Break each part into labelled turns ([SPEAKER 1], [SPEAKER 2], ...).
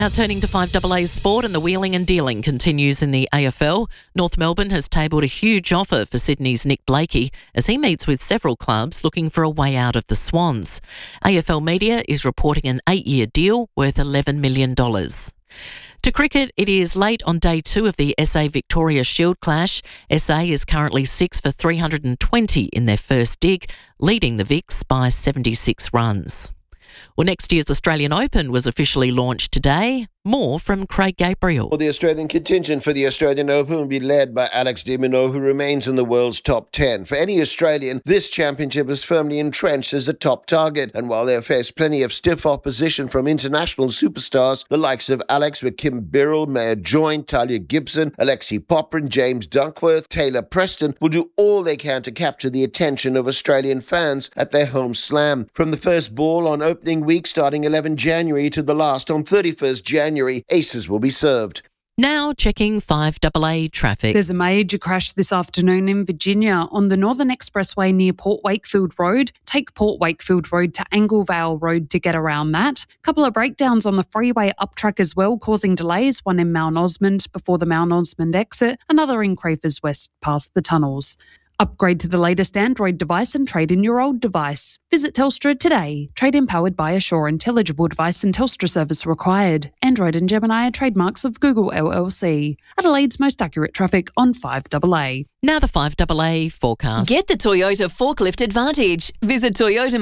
[SPEAKER 1] Now turning to 5AA sport, and the wheeling and dealing continues in the AFL. North Melbourne has tabled a huge offer for Sydney's Nick Blakey as he meets with several clubs looking for a way out of the Swans. AFL Media is reporting an 8-year deal worth $11 million. To cricket, it is late on day 2 of the SA Victoria Shield clash. SA is currently 6 for 320 in their first dig, leading the Vics by 76 runs. Well, next year's Australian Open was officially launched today. More from Craig Gabriel.
[SPEAKER 2] Well, the Australian contingent for the Australian Open will be led by Alex de Minaur, who remains in the world's top 10. For any Australian, this championship is firmly entrenched as a top target. And while they've faced plenty of stiff opposition from international superstars, the likes of Alex with Kim Birrell, Maya Joynt, Talia Gibson, Alexei Poprin, James Duckworth, Taylor Preston will do all they can to capture the attention of Australian fans at their home slam. From the first ball on opening week starting 11 January to the last on 31st January, aces will be served.
[SPEAKER 1] Now checking 5AA traffic.
[SPEAKER 3] There's a major crash this afternoon in Virginia on the Northern Expressway near Port Wakefield Road. Take Port Wakefield Road to Anglevale Road to get around that. Couple of breakdowns on the freeway up track as well, causing delays. One in Mount Osmond before the Mount Osmond exit, another in Crafers West past the tunnels. Upgrade to the latest Android device and trade in your old device. Visit Telstra today. Trade in powered by Assure. Intelligible device and Telstra service required. Android and Gemini are trademarks of Google LLC. Adelaide's most accurate traffic on 5AA.
[SPEAKER 1] Now the 5AA forecast.
[SPEAKER 4] Get the Toyota Forklift Advantage. Visit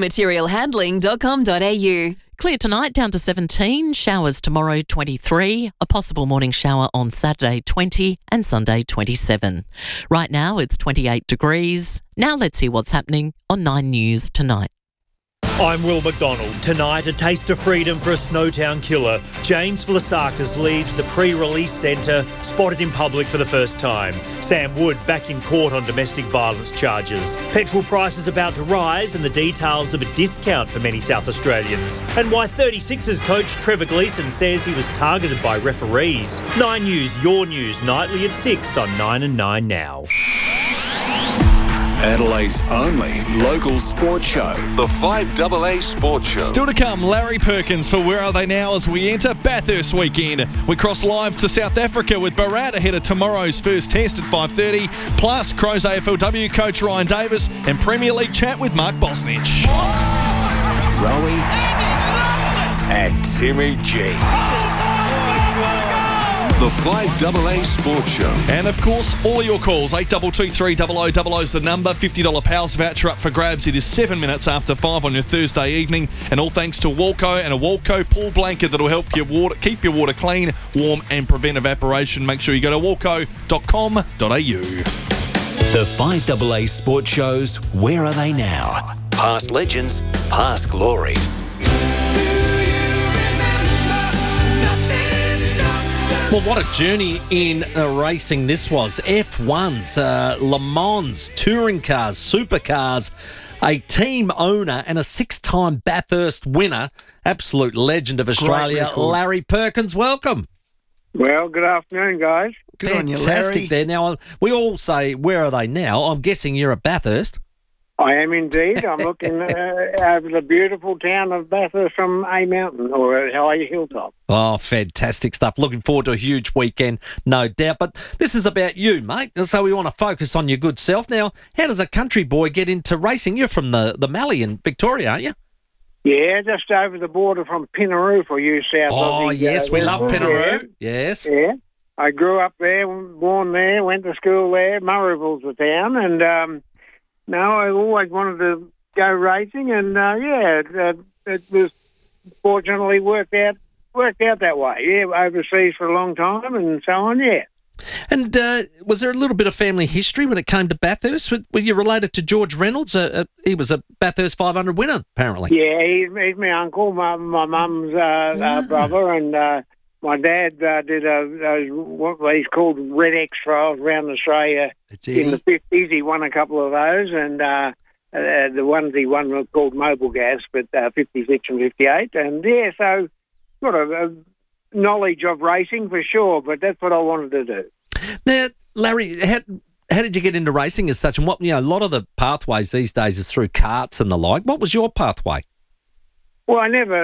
[SPEAKER 4] toyotamaterialhandling.com.au.
[SPEAKER 1] Clear tonight, down to 17. Showers tomorrow, 23. A possible morning shower on Saturday, 20. And Sunday, 27. Right now, it's 28 degrees. Now let's see what's happening on 9 News tonight.
[SPEAKER 5] I'm Will McDonald. Tonight, a taste of freedom for a Snowtown killer. James Vlasakis leaves the pre-release centre, spotted in public for the first time. Sam Wood back in court on domestic violence charges. Petrol prices about to rise and the details of a discount for many South Australians. And why 36ers coach Trevor Gleeson says he was targeted by referees. 9 News, your news, nightly at 6 on 9 and 9 now.
[SPEAKER 6] Adelaide's only local sports show.
[SPEAKER 7] The 5AA Sports Show.
[SPEAKER 8] Still to come, Larry Perkins for Where Are They Now as we enter Bathurst weekend. We cross live to South Africa with Barat ahead of tomorrow's first test at 5:30. Plus, Crows AFLW coach Ryan Davis and Premier League chat with Mark Bosnich.
[SPEAKER 6] Rowie and Timmy G.
[SPEAKER 7] The 5AA Sports Show.
[SPEAKER 8] And of course, all your calls. 8223 0000 is the number. $50 Pals voucher up for grabs. It is 7 minutes after 5 on your Thursday evening. And all thanks to Walco and a Walco pool blanket that will help your keep your water clean, warm and prevent evaporation. Make sure you go to walco.com.au.
[SPEAKER 6] The 5AA Sports Show's Where Are They Now? Past legends, past glories.
[SPEAKER 9] Well, what a journey in racing this was. F1s, Le Mans, touring cars, supercars, a team owner and a 6-time Bathurst winner, absolute legend of Australia, Larry Perkins. Welcome.
[SPEAKER 10] Well, good afternoon, guys.
[SPEAKER 9] Good on you, Larry. Fantastic there. Now, we all say, where are they now? I'm guessing you're at Bathurst.
[SPEAKER 10] I am indeed. I'm looking over the beautiful town of Bathurst from a mountain or a high hilltop.
[SPEAKER 9] Oh, fantastic stuff. Looking forward to a huge weekend, no doubt. But this is about you, mate, so we want to focus on your good self. Now, how does a country boy get into racing? You're from the Mallee in Victoria, aren't you?
[SPEAKER 10] Yeah, just over the border from Pinaroo for you, South.
[SPEAKER 9] Oh, yes, we love Pinaroo. Yes.
[SPEAKER 10] Yeah. I grew up there, born there, went to school there. Murrayville's the town, and... No, I always wanted to go racing, and it was fortunately worked out that way. Yeah, overseas for a long time, and so on. Yeah.
[SPEAKER 9] And was there a little bit of family history when it came to Bathurst? Were you related to George Reynolds? He was a Bathurst 500 winner, apparently.
[SPEAKER 10] Yeah, he's my uncle, my mum's brother, and my dad did what he's called Red X trials around Australia in the 50s. He won a couple of those, and the ones he won were called Mobile Gas, but 56 and 58. And, yeah, so got a knowledge of racing for sure, but that's what I wanted to do.
[SPEAKER 9] Now, Larry, how did you get into racing as such? And what, a lot of the pathways these days is through karts and the like. What was your pathway?
[SPEAKER 10] Well, I never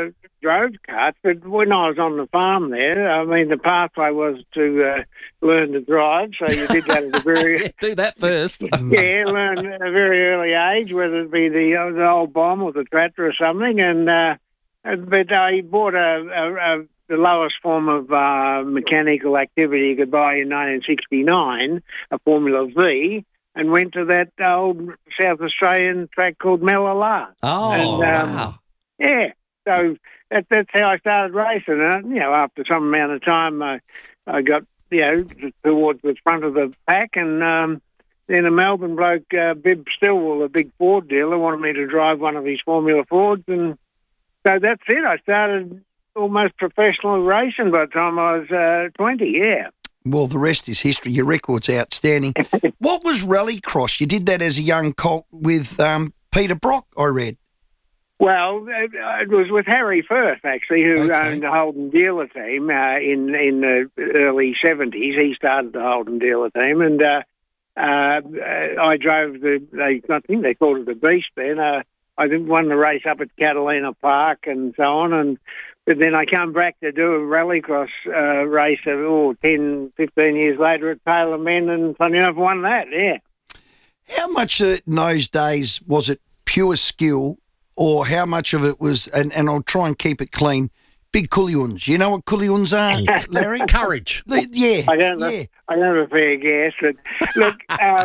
[SPEAKER 10] drove karts, but when I was on the farm there, I mean, the pathway was to learn to drive, so you did that at a very...
[SPEAKER 9] Do that first.
[SPEAKER 10] learn at a very early age, whether it be the old bomb or the tractor or something, but I bought the lowest form of mechanical activity you could buy in 1969, a Formula V, and went to that old South Australian track called Mellala.
[SPEAKER 9] Oh, wow.
[SPEAKER 10] Yeah, so that's how I started racing. And, after some amount of time, I got, towards the front of the pack, and then a Melbourne bloke, Bib Stillwell, a big Ford dealer, wanted me to drive one of his Formula Fords, and so that's it. I started almost professional racing by the time I was 20, yeah.
[SPEAKER 11] Well, the rest is history. Your record's outstanding. What was Rallycross? You did that as a young colt with Peter Brock, I read.
[SPEAKER 10] Well, it was with Harry Firth, actually, who owned the Holden dealer team in the early 70s. He started the Holden dealer team, and I drove I think they called it the Beast then. I won the race up at Catalina Park and so on, but then I come back to do a Rallycross race 10, 15 years later at Taylor Men, and funny enough, won that, yeah.
[SPEAKER 11] How much in those days was it pure skill, or how much of it was, and I'll try and keep it clean, big kulliuns? You know what kulliuns are, Larry?
[SPEAKER 9] Courage.
[SPEAKER 11] Yeah.
[SPEAKER 10] I don't have a fair guess, but look,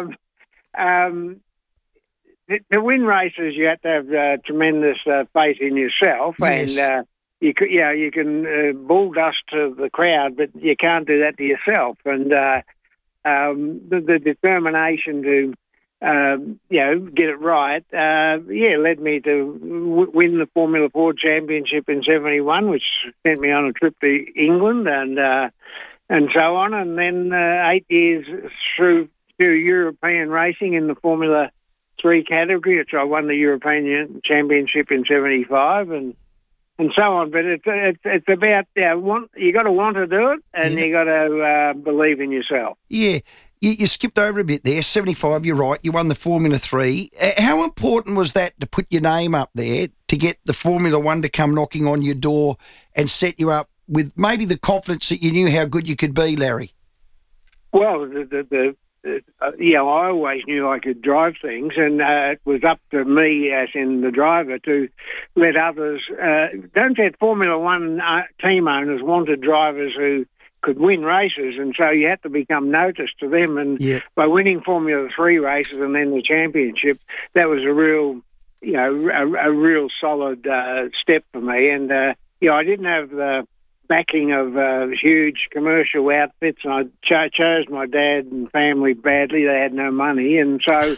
[SPEAKER 10] to win races, you have to have tremendous faith in yourself,
[SPEAKER 11] yes.
[SPEAKER 10] And you can bull dust to the crowd, but you can't do that to yourself. And the determination to get it right, led me to win the Formula Ford Championship in '71, which sent me on a trip to England and so on. And then 8 years through European racing in the Formula 3 category, which I won the European Championship in '75, and so on. But it's about you got to want to do it, and you got to believe in yourself.
[SPEAKER 11] Yeah. You skipped over a bit there. 75, you're right. You won the Formula 3. How important was that to put your name up there, to get the Formula 1 to come knocking on your door and set you up with maybe the confidence that you knew how good you could be, Larry?
[SPEAKER 10] Well, I always knew I could drive things, and it was up to me, as in the driver, to let others... don't get Formula 1 team owners wanted drivers who could win races, and so you had to become noticed to them. And by winning Formula 3 races and then the championship, that was a real, a real solid step for me. And I didn't have the backing of huge commercial outfits, and I chose my dad and family badly. They had no money, and so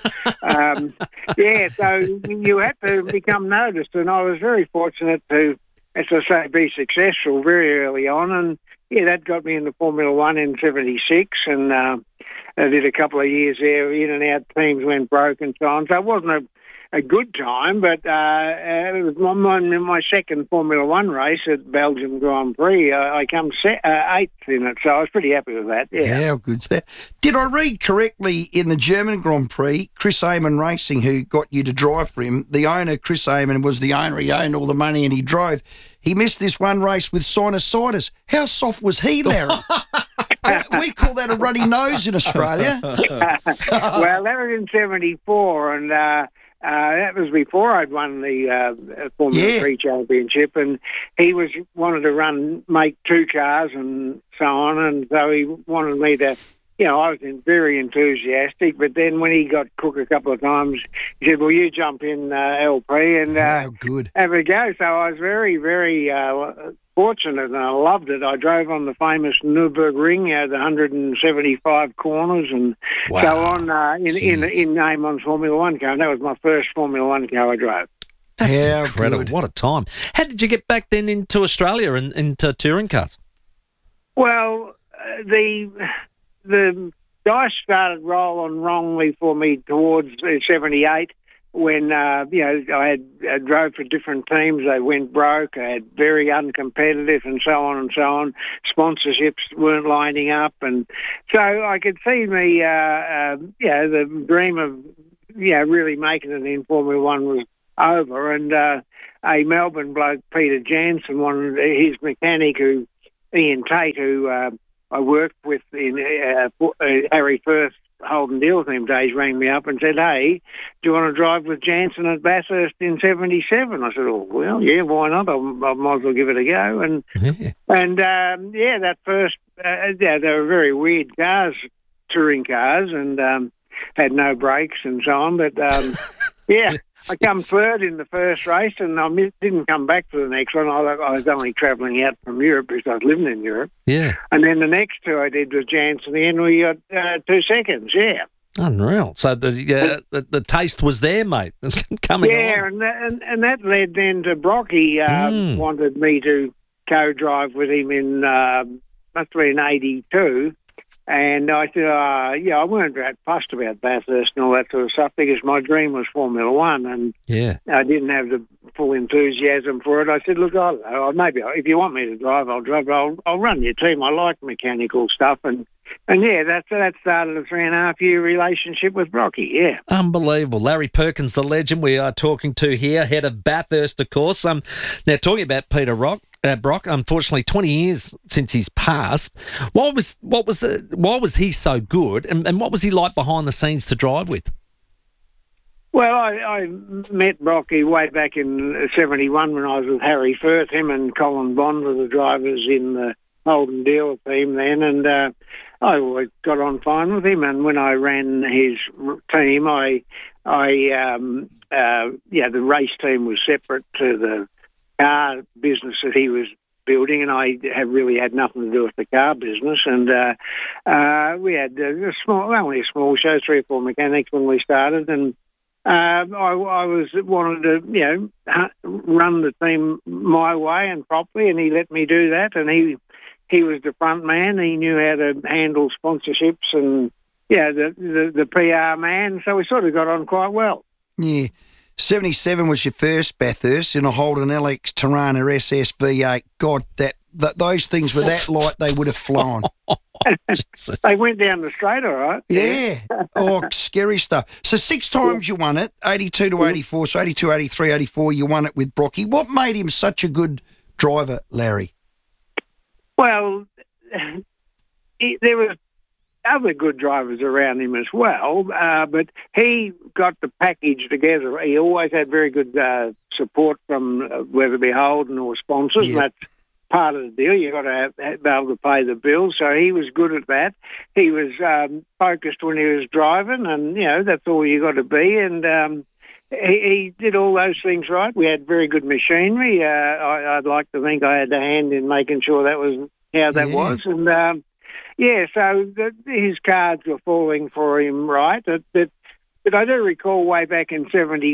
[SPEAKER 10] so you had to become noticed. And I was very fortunate to, as I say, be successful very early on, and that got me into Formula 1 in '76, and I did a couple of years there, in and out, teams went broke and so on. So it wasn't a good time, but it was my second Formula 1 race at Belgium Grand Prix. I come 8th in it, so I was pretty happy with that, yeah.
[SPEAKER 11] How good's that? Did I read correctly in the German Grand Prix, Chris Amon Racing, who got you to drive for him, the owner, Chris Amon, was the owner, he owned all the money and he drove. He missed this one race with sinusitis. How soft was he, Larry? We call that a runny nose in Australia.
[SPEAKER 10] Well, that was in '74, and that was before I'd won the Formula 3 championship, and he wanted to make two cars and so on, and so he wanted me to... I was very enthusiastic, but then when he got cooked a couple of times, he said, well, you jump in LP and have a go. So I was very, very fortunate, and I loved it. I drove on the famous Nürburgring, the 175 corners and so on in Amon's Formula 1 car. And that was my first Formula 1 car I drove.
[SPEAKER 9] That's incredible. What a time. How did you get back then into Australia and into touring cars?
[SPEAKER 10] Well, the dice started rolling wrongly for me towards '78 when, I drove for different teams. They went broke. I had very uncompetitive and so on and so on. Sponsorships weren't lining up. And so I could see me, the dream of, really making it in Formula 1 was over, and a Melbourne bloke, Peter Jansen, his mechanic, Ian Tate, who I worked with in Harry Firth Holden Deal them days, rang me up and said, "Hey, do you want to drive with Jansen at Bathurst in '77?" I said, "Oh, well, yeah, why not? I might as well give it a go." And that first, they were very weird cars, touring cars, and had no brakes and so on. But I come third in the first race, and I didn't come back for the next one. I was only travelling out from Europe because I was living in Europe.
[SPEAKER 9] Yeah.
[SPEAKER 10] And then the next two I did with Jansen, and we got 2 seconds, yeah.
[SPEAKER 9] Unreal. So the taste was there, mate, coming on.
[SPEAKER 10] Yeah, and that led then to Brocky wanted me to co-drive with him in, must have been 82. And I said, I weren't that fussed about Bathurst and all that sort of stuff because my dream was Formula One, and I didn't have the full enthusiasm for it. I said, look, I don't know, maybe if you want me to drive, I'll drive. I'll run your team. I like mechanical stuff, and that started a 3.5-year relationship with Brocky. Yeah,
[SPEAKER 9] unbelievable. Larry Perkins, the legend we are talking to here, head of Bathurst, of course. Now talking about Peter Brock, unfortunately, 20 years since he's passed. Why was he so good, and what was he like behind the scenes to drive with?
[SPEAKER 10] Well, I met Brocky way back in '71 when I was with Harry Firth. Him and Colin Bond were the drivers in the Holden Deal team then, and I always got on fine with him. And when I ran his team, the race team was separate to the car business that he was building, and I really had nothing to do with the car business. And we had only a small show, 3 or 4 mechanics when we started, and I wanted to run the team my way and properly, and he let me do that. And he was the front man. He knew how to handle sponsorships and the PR man. So we sort of got on quite well.
[SPEAKER 11] Yeah. 77 was your first Bathurst in a Holden LX Tirana SS V8. God, those things were that light they would have flown.
[SPEAKER 10] They went down the straight, all right.
[SPEAKER 11] Yeah. Scary stuff. So 6 times you won it, 82 to 84, so 82, 83, 84, you won it with Brocky. What made him such a good driver, Larry?
[SPEAKER 10] Well, there was other good drivers around him as well, but he got the package together. He always had very good support from whether it be Holden or sponsors, and that's part of the deal. You've got to be able to pay the bills, so he was good at that. He was focused when he was driving, and, that's all you got to be, and he did all those things right. We had very good machinery. I'd like to think I had a hand in making sure that was how that was, and so his cards were falling for him right. But I do recall way back in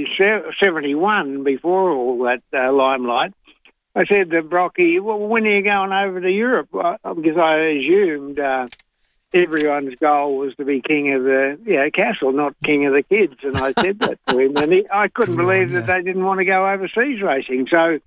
[SPEAKER 10] 71, before all that limelight, I said to Brocky, well, when are you going over to Europe? Because I assumed everyone's goal was to be king of the castle, not king of the kids. And I said that to him. And I couldn't believe that they didn't want to go overseas racing. So,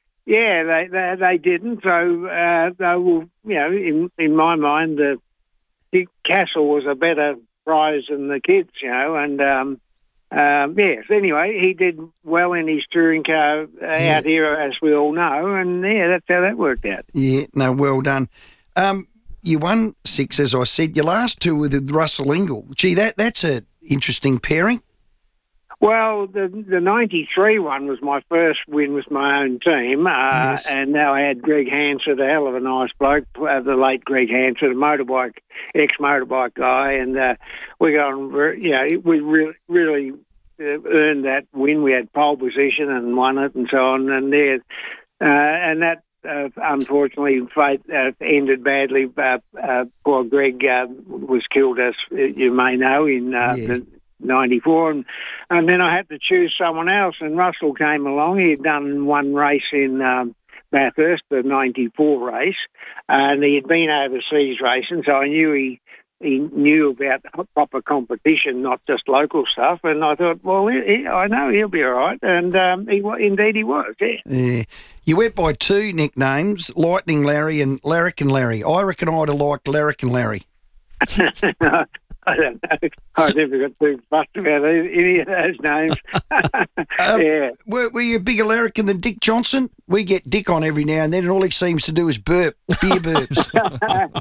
[SPEAKER 10] they didn't. So, they were, in my mind, the castle was a better prize than the kids, and anyway, he did well in his touring car out here, as we all know, and that's how that worked out.
[SPEAKER 11] Yeah, no, well done. You won 6, as I said. Your last 2 were with Russell Ingall. Gee, that's an interesting pairing.
[SPEAKER 10] Well, the 93 one was my first win with my own team, and now I had Greg Hansard, a hell of a nice bloke, the late Greg Hansard, ex-motorbike guy, and we got on, we really earned that win. We had pole position and won it and so on, and that unfortunately fate ended badly. Poor Greg was killed, as you may know, in 94, and then I had to choose someone else, and Russell came along. He had done one race in Bathurst, the 94 race, and he had been overseas racing, so I knew he knew about proper competition, not just local stuff, and I thought, well, I know he'll be all right, and indeed he was,
[SPEAKER 11] yeah. You went by 2 nicknames, Lightning Larry and Larrikin Larry. I reckon I'd have liked Larrikin Larry.
[SPEAKER 10] I don't know. I never got too fussed about any of those names. Yeah.
[SPEAKER 11] Were you a bigger larrikin than Dick Johnson? We get Dick on every now and then, and all he seems to do is burp, beer burps.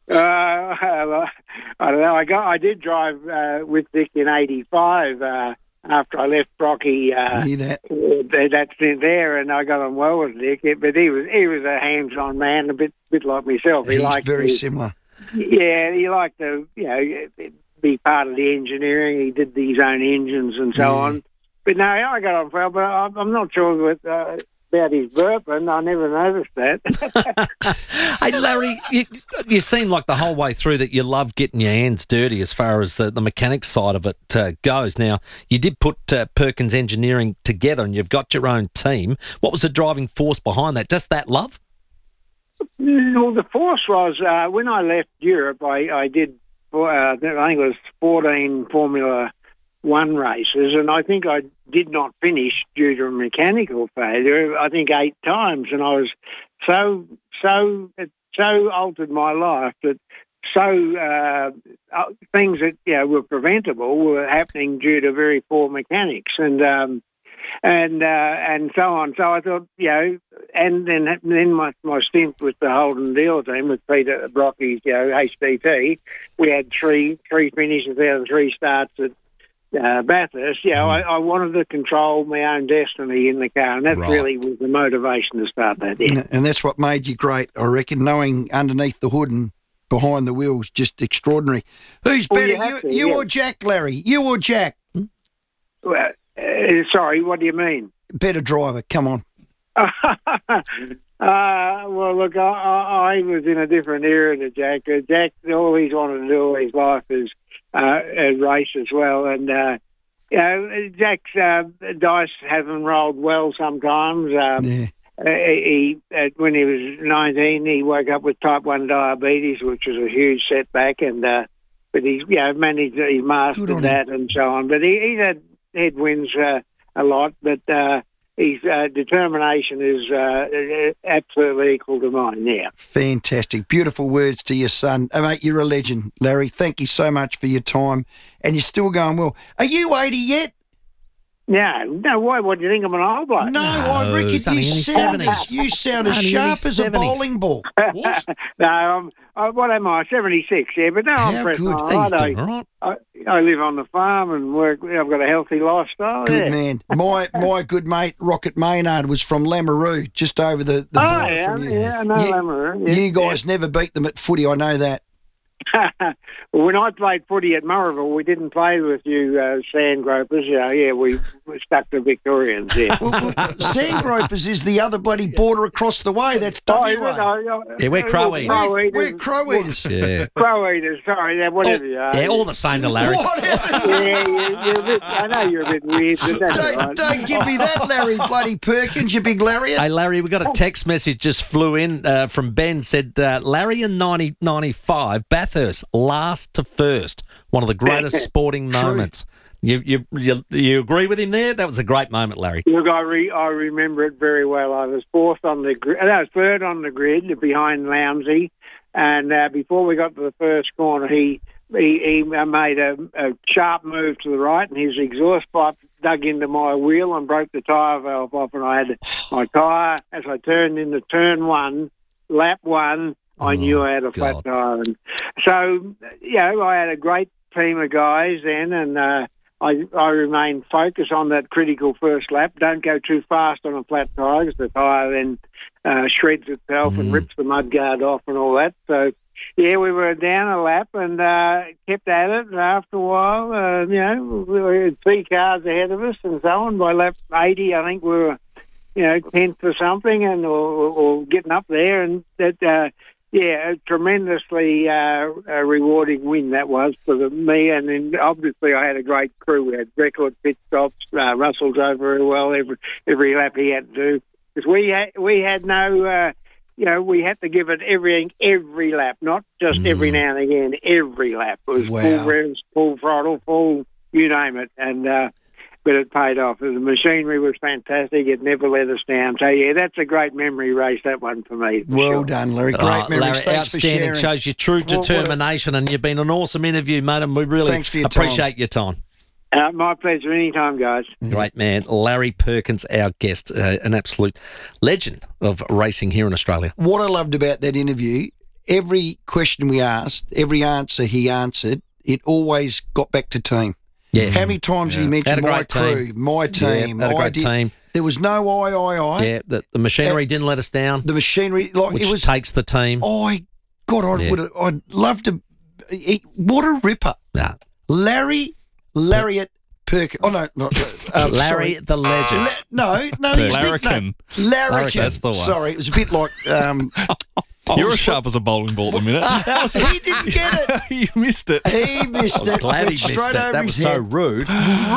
[SPEAKER 10] I don't know. I did drive with Dick in '85 after I left Brocky.
[SPEAKER 11] Hear that?
[SPEAKER 10] That's in there, and I got on well with Dick. But he was a hands-on man, a bit like myself.
[SPEAKER 11] He's very similar.
[SPEAKER 10] Yeah, he liked to be part of the engineering. He did his own engines and so on. But no, I got on well. But I'm not sure about his burping. I never noticed that.
[SPEAKER 9] Hey, Larry, you seem like the whole way through that you love getting your hands dirty as far as the mechanics side of it goes. Now, you did put Perkins Engineering together and you've got your own team. What was the driving force behind that? Just that love?
[SPEAKER 10] Well, the force was when I left Europe, I did, I think it was 14 Formula One races, and I think I did not finish due to a mechanical failure. I think 8 times, and I was it so altered my life that things that were preventable were happening due to very poor mechanics, and so on. So I thought, and then my stint with the Holden Deal team with Peter Brocky's, HDT, we had three finishes out of 3 starts at Bathurst. I wanted to control my own destiny in the car, and that really was the motivation to start that. Yeah.
[SPEAKER 11] And that's what made you great, I reckon, knowing underneath the hood and behind the wheels, just extraordinary. Who's better, you or Jack, Larry? You or Jack?
[SPEAKER 10] Well, sorry, what do you mean?
[SPEAKER 11] Better driver, come on.
[SPEAKER 10] Well, look, I was in a different era to Jack. Jack, all he's wanted to do all his life is race as well. And, Jack's dice haven't rolled well sometimes. He when he was 19, he woke up with type 1 diabetes, which was a huge setback. And but he's managed, he mastered that and so on. But he's had headwinds a lot, but his determination is absolutely equal to mine, yeah.
[SPEAKER 11] Fantastic. Beautiful words to your son. Mate, you're a legend, Larry. Thank you so much for your time, and you're still going well. Are you 80 yet?
[SPEAKER 10] No, why? What do you think I'm an old bloke?
[SPEAKER 11] No, I reckon you sound as sharp as a bowling ball.
[SPEAKER 10] No, what am I? 76, yeah, but no, I'm pressing on. I live on the farm and work. I've got a healthy lifestyle.
[SPEAKER 11] Good man. My good mate Rocket Maynard was from Lameroo, just over the border from you.
[SPEAKER 10] Yeah, I know Lameroo.
[SPEAKER 11] You guys never beat them at footy, I know that.
[SPEAKER 10] Well, when I played footy at Murrayville, we didn't play with you Sandgropers. We stuck to Victorians. Yeah,
[SPEAKER 11] Sandgropers is the other bloody border across the way. That's WA.
[SPEAKER 9] We're Crow Eaters.
[SPEAKER 11] We're Crow Eaters.
[SPEAKER 9] Yeah.
[SPEAKER 10] Crow Eaters. Sorry, whatever you are.
[SPEAKER 9] Yeah, all the same to Larry.
[SPEAKER 10] I know you're a bit weird, but that's all right.
[SPEAKER 11] Don't give me that, Larry bloody Perkins, you big Larry.
[SPEAKER 9] Hey, Larry, we got a text message just flew in from Ben. Said Larry in 1995, Bathurst, last to first, one of the greatest sporting moments. You agree with him there? That was a great moment, Larry.
[SPEAKER 10] Look, I remember it very well. I was third on the grid behind Lounsey, and before we got to the first corner, he made a sharp move to the right, and his exhaust pipe dug into my wheel and broke the tyre valve off, and I had my tyre as I turned into turn 1, lap 1. I knew I had a flat tyre. And so, I had a great team of guys then, and I remained focused on that critical first lap. Don't go too fast on a flat tyre because the tyre then shreds itself and rips the mudguard off and all that. So, we were down a lap and kept at it. And after a while, we had 3 cars ahead of us and so on. By lap 80, I think we were, 10th or something or getting up there. And that... a tremendously rewarding win that was for me, and then obviously I had a great crew. We had record pit stops. Russell drove very well every lap he had to do, because we had no, we had to give it everything every lap, not just every now and again. Every lap it was full revs, full throttle, full you name it, and but it paid off. The machinery was fantastic. It never let us down. So, yeah, that's a great memory race, that one for me.
[SPEAKER 11] Well done, Larry. Great memories.
[SPEAKER 9] Larry,
[SPEAKER 11] Thanks for
[SPEAKER 9] outstanding.
[SPEAKER 11] sharing.
[SPEAKER 9] Shows your true determination, and you've been an awesome interview, mate, and we really appreciate your time.
[SPEAKER 10] My pleasure. Anytime, guys.
[SPEAKER 9] Great man. Larry Perkins, our guest, an absolute legend of racing here in Australia.
[SPEAKER 11] What I loved about that interview, every question we asked, every answer he answered, it always got back to team.
[SPEAKER 9] Yeah.
[SPEAKER 11] How many times did he mention my crew,
[SPEAKER 9] team.
[SPEAKER 11] my team?
[SPEAKER 9] Yeah, had a great team.
[SPEAKER 11] There was no I.
[SPEAKER 9] Yeah, the machinery didn't let us down.
[SPEAKER 11] The machinery,
[SPEAKER 9] which takes the team.
[SPEAKER 11] I'd love to. What a ripper.
[SPEAKER 9] Nah.
[SPEAKER 11] Lariat Perkins. Oh, no, not
[SPEAKER 9] Larry
[SPEAKER 11] sorry.
[SPEAKER 9] the legend.
[SPEAKER 8] Larrikin.
[SPEAKER 11] Larrikin.
[SPEAKER 8] That's the one.
[SPEAKER 11] Sorry, it was a bit like...
[SPEAKER 8] You're as sharp as a bowling ball at the minute.
[SPEAKER 11] He didn't get it.
[SPEAKER 8] You missed it.
[SPEAKER 11] He missed it.
[SPEAKER 9] Glad he missed it. That was so rude.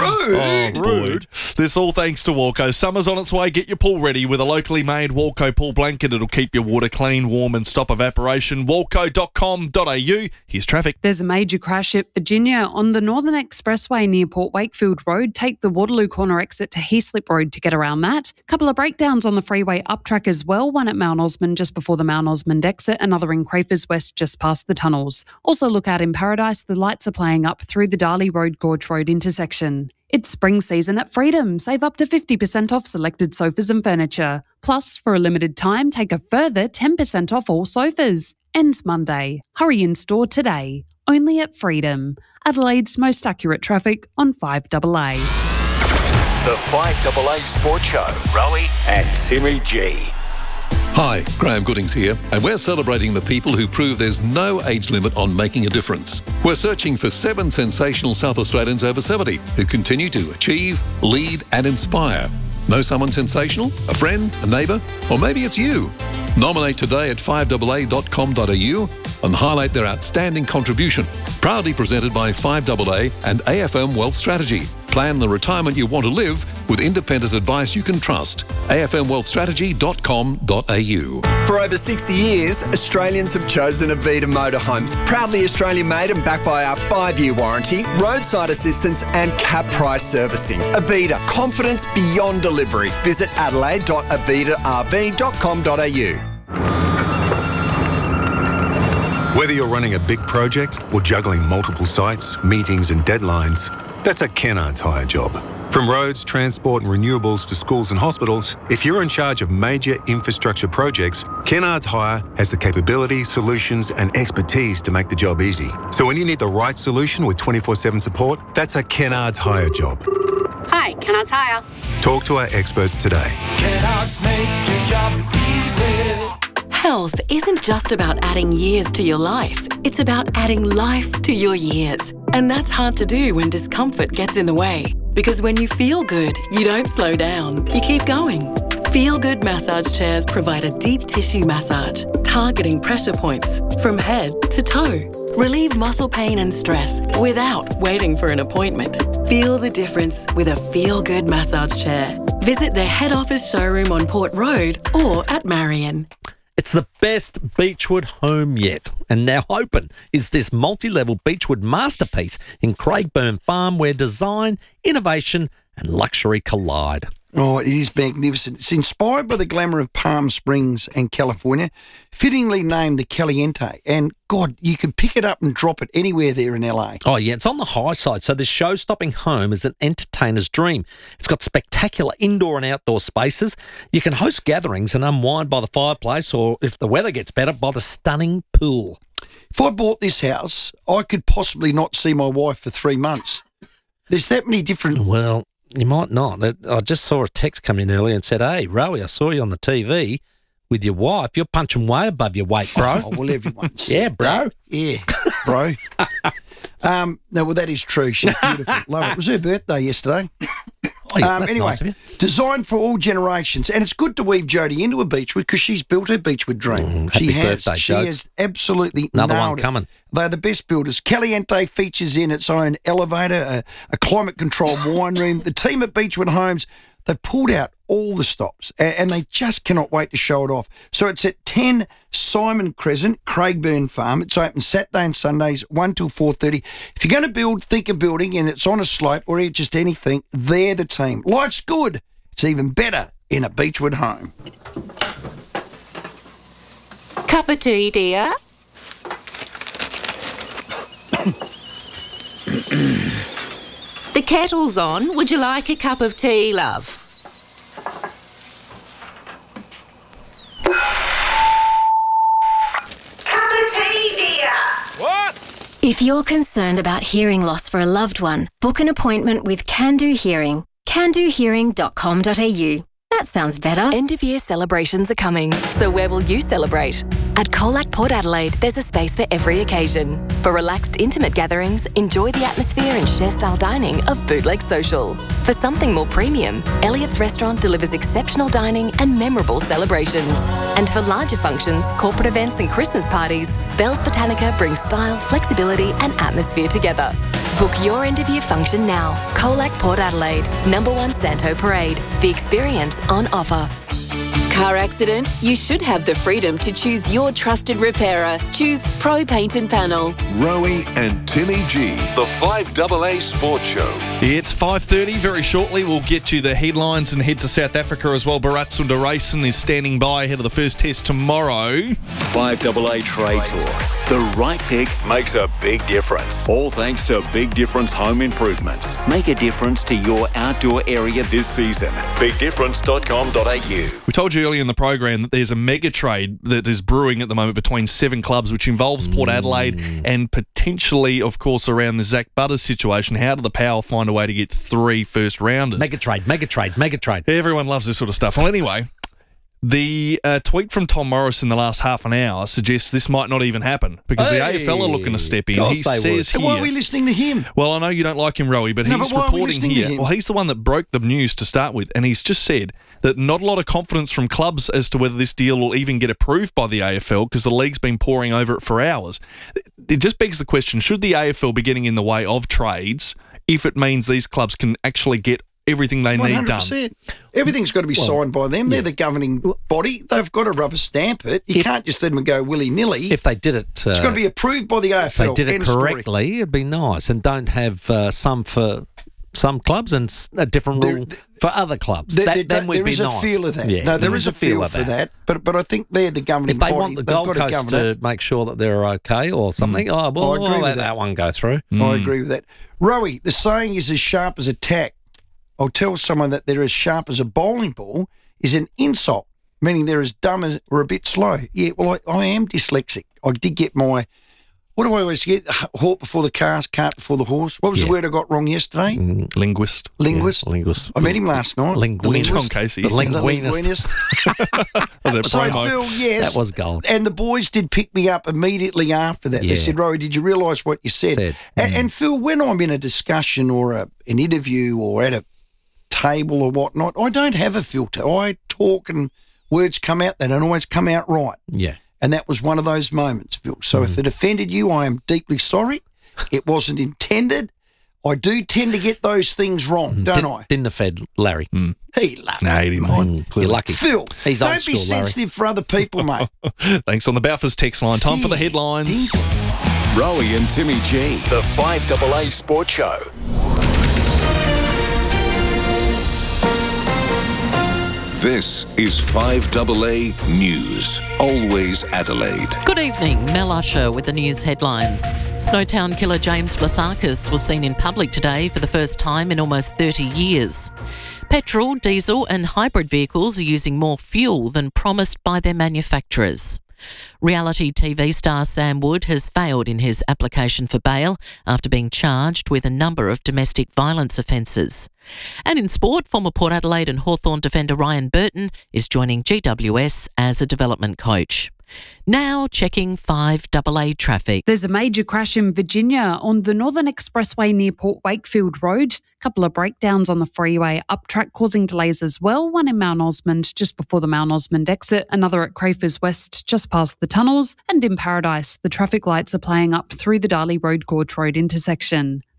[SPEAKER 8] Rude. This all thanks to Walco. Summer's on its way. Get your pool ready with a locally made Walco pool blanket. It'll keep your water clean, warm and stop evaporation. Walco.com.au. Here's traffic.
[SPEAKER 3] There's a major crash at Virginia on the Northern Expressway near Port Wakefield Road. Take the Waterloo Corner exit to Heaslip Road to get around that. Couple of breakdowns on the freeway up track as well. One at Mount Osmond just before the Mount Osmond exit, another in Crafers West just past the tunnels. Also look out in Paradise, the lights are playing up through the Darley Road Gorge Road intersection. It's spring season at Freedom. Save up to 50% off selected sofas and furniture. Plus, for a limited time, take a further 10% off all sofas. Ends Monday. Hurry in store today. Only at Freedom. Adelaide's most accurate traffic on 5AA.
[SPEAKER 6] The 5AA Sports Show. Rowie and Timmy G.
[SPEAKER 7] Hi, Graham Goodings here, and we're celebrating the people who prove there's no age limit on making a difference. We're searching for 7 sensational South Australians over 70 who continue to achieve, lead and inspire. Know someone sensational? A friend? A neighbour? Or maybe it's you? Nominate today at 5AA.com.au and highlight their outstanding contribution. Proudly presented by 5AA and AFM Wealth Strategy. Plan the retirement you want to live with independent advice you can trust. afmwealthstrategy.com.au.
[SPEAKER 12] For over 60 years, Australians have chosen Avita Motorhomes. Proudly Australian made and backed by our 5-year warranty, roadside assistance and cap price servicing. Avita, confidence beyond delivery. Visit adelaide.avitarv.com.au.
[SPEAKER 13] Whether you're running a big project or juggling multiple sites, meetings and deadlines, that's a Kennards Hire job. From roads, transport and renewables to schools and hospitals, if you're in charge of major infrastructure projects, Kennards Hire has the capability, solutions and expertise to make the job easy. So when you need the right solution with 24/7 support, that's a Kennards Hire job.
[SPEAKER 14] Hi, Kennards Hire.
[SPEAKER 13] Talk to our experts today.
[SPEAKER 15] Kennards make your job easy.
[SPEAKER 4] Health isn't just about adding years to your life. It's about adding life to your years. And that's hard to do when discomfort gets in the way. Because when you feel good, you don't slow down. You keep going. Feel Good massage chairs provide a deep tissue massage, targeting pressure points from head to toe. Relieve muscle pain and stress without waiting for an appointment. Feel the difference with a Feel Good massage chair. Visit their head office showroom on Port Road or at Marion.
[SPEAKER 9] It's the best Beechwood home yet. And now open is this multi-level Beechwood masterpiece in Craigburn Farm where design, innovation and luxury collide.
[SPEAKER 11] Oh, it is magnificent. It's inspired by the glamour of Palm Springs and California, fittingly named the Caliente. And, God, you can pick it up and drop it anywhere there in LA.
[SPEAKER 9] Oh, yeah, it's on the high side, so this show-stopping home is an entertainer's dream. It's got spectacular indoor and outdoor spaces. You can host gatherings and unwind by the fireplace or, if the weather gets better, by the stunning pool.
[SPEAKER 11] If I bought this house, I could possibly not see my wife for 3 months. There's that many different...
[SPEAKER 9] Well... You might not. I just saw a text come in earlier and said, "Hey, Rowie, I saw you on the TV with your wife. You're punching way above your weight, bro."
[SPEAKER 11] Oh, well, everyone's
[SPEAKER 9] yeah, bro.
[SPEAKER 11] Yeah, bro. No, well, that is true. She's beautiful. Love it. It was her birthday yesterday.
[SPEAKER 9] Oh, yeah, that's
[SPEAKER 11] anyway,
[SPEAKER 9] nice of you.
[SPEAKER 11] Designed for all generations, and it's good to weave Jodie into a Beechwood because she's built her Beechwood dream.
[SPEAKER 9] Happy birthday,
[SPEAKER 11] She has absolutely
[SPEAKER 9] Another
[SPEAKER 11] nailed
[SPEAKER 9] one
[SPEAKER 11] it.
[SPEAKER 9] coming.
[SPEAKER 11] They're the best builders. Caliente features in its own elevator, a climate-controlled wine room. The team at Beechwood Homes, They've pulled out all the stops and they just cannot wait to show it off. So it's at 10 Simon Crescent, Craigburn Farm. It's open Saturday and Sundays, 1 till 4:30. If you're going to think of building and it's on a slope or just anything, they're the team. Life's good. It's even better in a Beechwood home.
[SPEAKER 16] Cup of tea, dear? The kettle's on. Would you like a cup of tea, love? Cup of tea, dear.
[SPEAKER 17] What?
[SPEAKER 18] If you're concerned about hearing loss for a loved one, book an appointment with Can Do Hearing. candohearing.com.au. That sounds better.
[SPEAKER 19] End of year celebrations are coming, so where will you celebrate? At Colac Port Adelaide, there's a space for every occasion. For relaxed, intimate gatherings, enjoy the atmosphere and share-style dining of Bootleg Social. For something more premium, Elliott's Restaurant delivers exceptional dining and memorable celebrations. And for larger functions, corporate events and Christmas parties, Bell's Botanica brings style, flexibility and atmosphere together. Book your end-of-year function now. Colac Port Adelaide, number 1 Santo Parade. The experience on offer.
[SPEAKER 4] Car accident? You should have the freedom to choose your trusted repairer. Choose Pro Paint and Panel.
[SPEAKER 20] Rowie and Timmy G, the 5AA Sports Show.
[SPEAKER 8] It's 5:30. Very shortly, we'll get you the headlines and head to South Africa as well. Bharat Sundaresan is standing by ahead of the first test tomorrow.
[SPEAKER 6] 5AA Trade Tour. The right pick makes a big difference. All thanks to Big Difference Home Improvements. Make a difference to your outdoor area this season. BigDifference.com.au.
[SPEAKER 8] We told you earlier in the program that there's a mega trade that is brewing at the moment between 7 clubs, which involves Port Adelaide and potentially, of course, around the Zach Butters situation. How do the Power find a way to get 3 first rounders?
[SPEAKER 9] Mega trade.
[SPEAKER 8] Everyone loves this sort of stuff. Well, anyway, the tweet from Tom Morris in the last half an hour suggests this might not even happen because the AFL are looking to step in. He says here,
[SPEAKER 11] why are we listening to him?
[SPEAKER 8] Well, I know you don't like him, Rowie, but he's reporting here. Well, he's the one that broke the news to start with, and he's just said that not a lot of confidence from clubs as to whether this deal will even get approved by the AFL because the league's been poring over it for hours. It just begs the question, should the AFL be getting in the way of trades if it means these clubs can actually get everything they need done?
[SPEAKER 11] 100%. Everything's got to be signed by them. They're the governing body. They've got to rubber stamp it. You can't just let them go willy-nilly.
[SPEAKER 9] If they did it...
[SPEAKER 11] it's got to be approved by the AFL.
[SPEAKER 9] If they did it correctly, it'd be nice. And don't have some for some clubs and a different rule for other clubs. Then we'd be nice.
[SPEAKER 11] There is a feel of that. Yeah, no, there is a feel for that. But I think they're the governing body.
[SPEAKER 9] If they want the Gold Coast to make sure that they're okay or something,
[SPEAKER 11] I agree
[SPEAKER 9] I'll
[SPEAKER 11] with
[SPEAKER 9] let that one go through.
[SPEAKER 11] I agree with that. Rowie, the saying is as sharp as a tack. I'll tell someone that they're as sharp as a bowling ball is an insult, meaning they're as dumb as or a bit slow. Yeah, well, I am dyslexic. I did get my, what do I always get? Hawk before the cart before the horse. What was the word I got wrong yesterday?
[SPEAKER 8] Linguist.
[SPEAKER 11] Linguist.
[SPEAKER 9] Yeah, linguist.
[SPEAKER 11] I met him last night.
[SPEAKER 9] Linguist.
[SPEAKER 8] John Casey.
[SPEAKER 9] The linguinist.
[SPEAKER 11] So, Phil, yes.
[SPEAKER 9] That was gold.
[SPEAKER 11] And the boys did pick me up immediately after that.
[SPEAKER 9] Yeah.
[SPEAKER 11] They said, Rowie, did you realise what you said? And Phil, when I'm in a discussion or an interview or at a table or whatnot, I don't have a filter. I talk and words come out. They don't always come out right.
[SPEAKER 9] Yeah.
[SPEAKER 11] And that was one of those moments, Phil. So if it offended you, I am deeply sorry. It wasn't intended. I do tend to get those things wrong, don't I?
[SPEAKER 9] Didn't offend Larry.
[SPEAKER 11] He loved
[SPEAKER 8] No, he didn't mind.
[SPEAKER 9] You're lucky.
[SPEAKER 11] Phil,
[SPEAKER 9] He's old
[SPEAKER 11] don't be
[SPEAKER 9] school, Larry.
[SPEAKER 11] sensitive for other people, mate.
[SPEAKER 8] Thanks on the Balfours text line. Time for the headlines.
[SPEAKER 6] Rowie and Timmy G, the 5AA Sports Show.
[SPEAKER 20] This is 5AA News. Always Adelaide.
[SPEAKER 1] Good evening, Mel Usher with the news headlines. Snowtown killer James Vlasakis was seen in public today for the first time in almost 30 years. Petrol, diesel and hybrid vehicles are using more fuel than promised by their manufacturers. Reality TV star Sam Wood has failed in his application for bail after being charged with a number of domestic violence offences. And in sport, former Port Adelaide and Hawthorn defender Ryan Burton is joining GWS as a development coach. Now checking 5AA traffic.
[SPEAKER 3] There's a major crash in Virginia on the Northern Expressway near Port Wakefield Road. A couple of breakdowns on the freeway up track causing delays as well. One in Mount Osmond just before the Mount Osmond exit, another at Crafers West just past the tunnels, and in Paradise the traffic lights are playing up through the Darley Road Gorge Road intersection.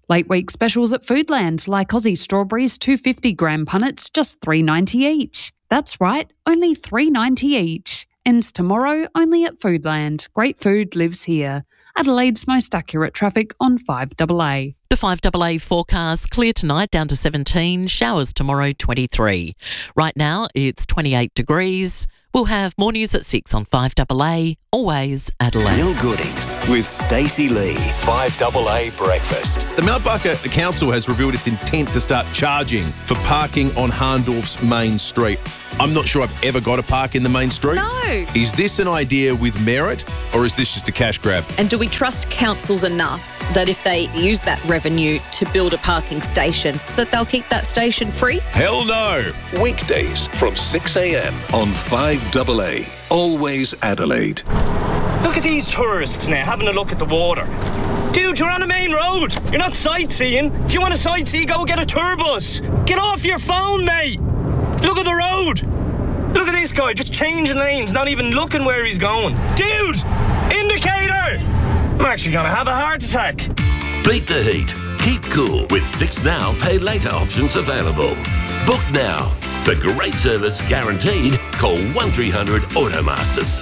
[SPEAKER 3] Late week specials at Foodland, like Aussie strawberries, 250 gram punnets, just $3.90 each. That's right, only $3.90 each. Ends tomorrow, only at Foodland. Great food lives here. Adelaide's most accurate traffic on 5AA.
[SPEAKER 1] The 5AA forecast, clear tonight down to 17, showers tomorrow 23. Right now it's 28 degrees. We'll have more news at 6 on 5AA, always Adelaide.
[SPEAKER 6] Bill Goodings with Stacey Lee. 5AA Breakfast.
[SPEAKER 17] The Mount Barker Council has revealed its intent to start charging for parking on Harndorf's main street. I'm not sure I've ever got to park in the main street.
[SPEAKER 21] No.
[SPEAKER 17] Is this an idea with merit, or is this just a cash grab?
[SPEAKER 21] And do we trust councils enough that if they use that revenue to build a parking station, that they'll keep that station free?
[SPEAKER 17] Hell no.
[SPEAKER 20] Weekdays from 6 a.m. on 5AA, always Adelaide.
[SPEAKER 22] Look at these tourists now having a look at the water. Dude, you're on a main road. You're not sightseeing. If you want to sightsee, go get a tour bus. Get off your phone, mate. Look at the road. Look at this guy just changing lanes, not even looking where he's going. Dude, indicator. I'm actually going to have a heart attack.
[SPEAKER 23] Beat the heat. Keep cool with Fix Now, Pay Later options available. Book now. For great service guaranteed, call 1300 Automasters.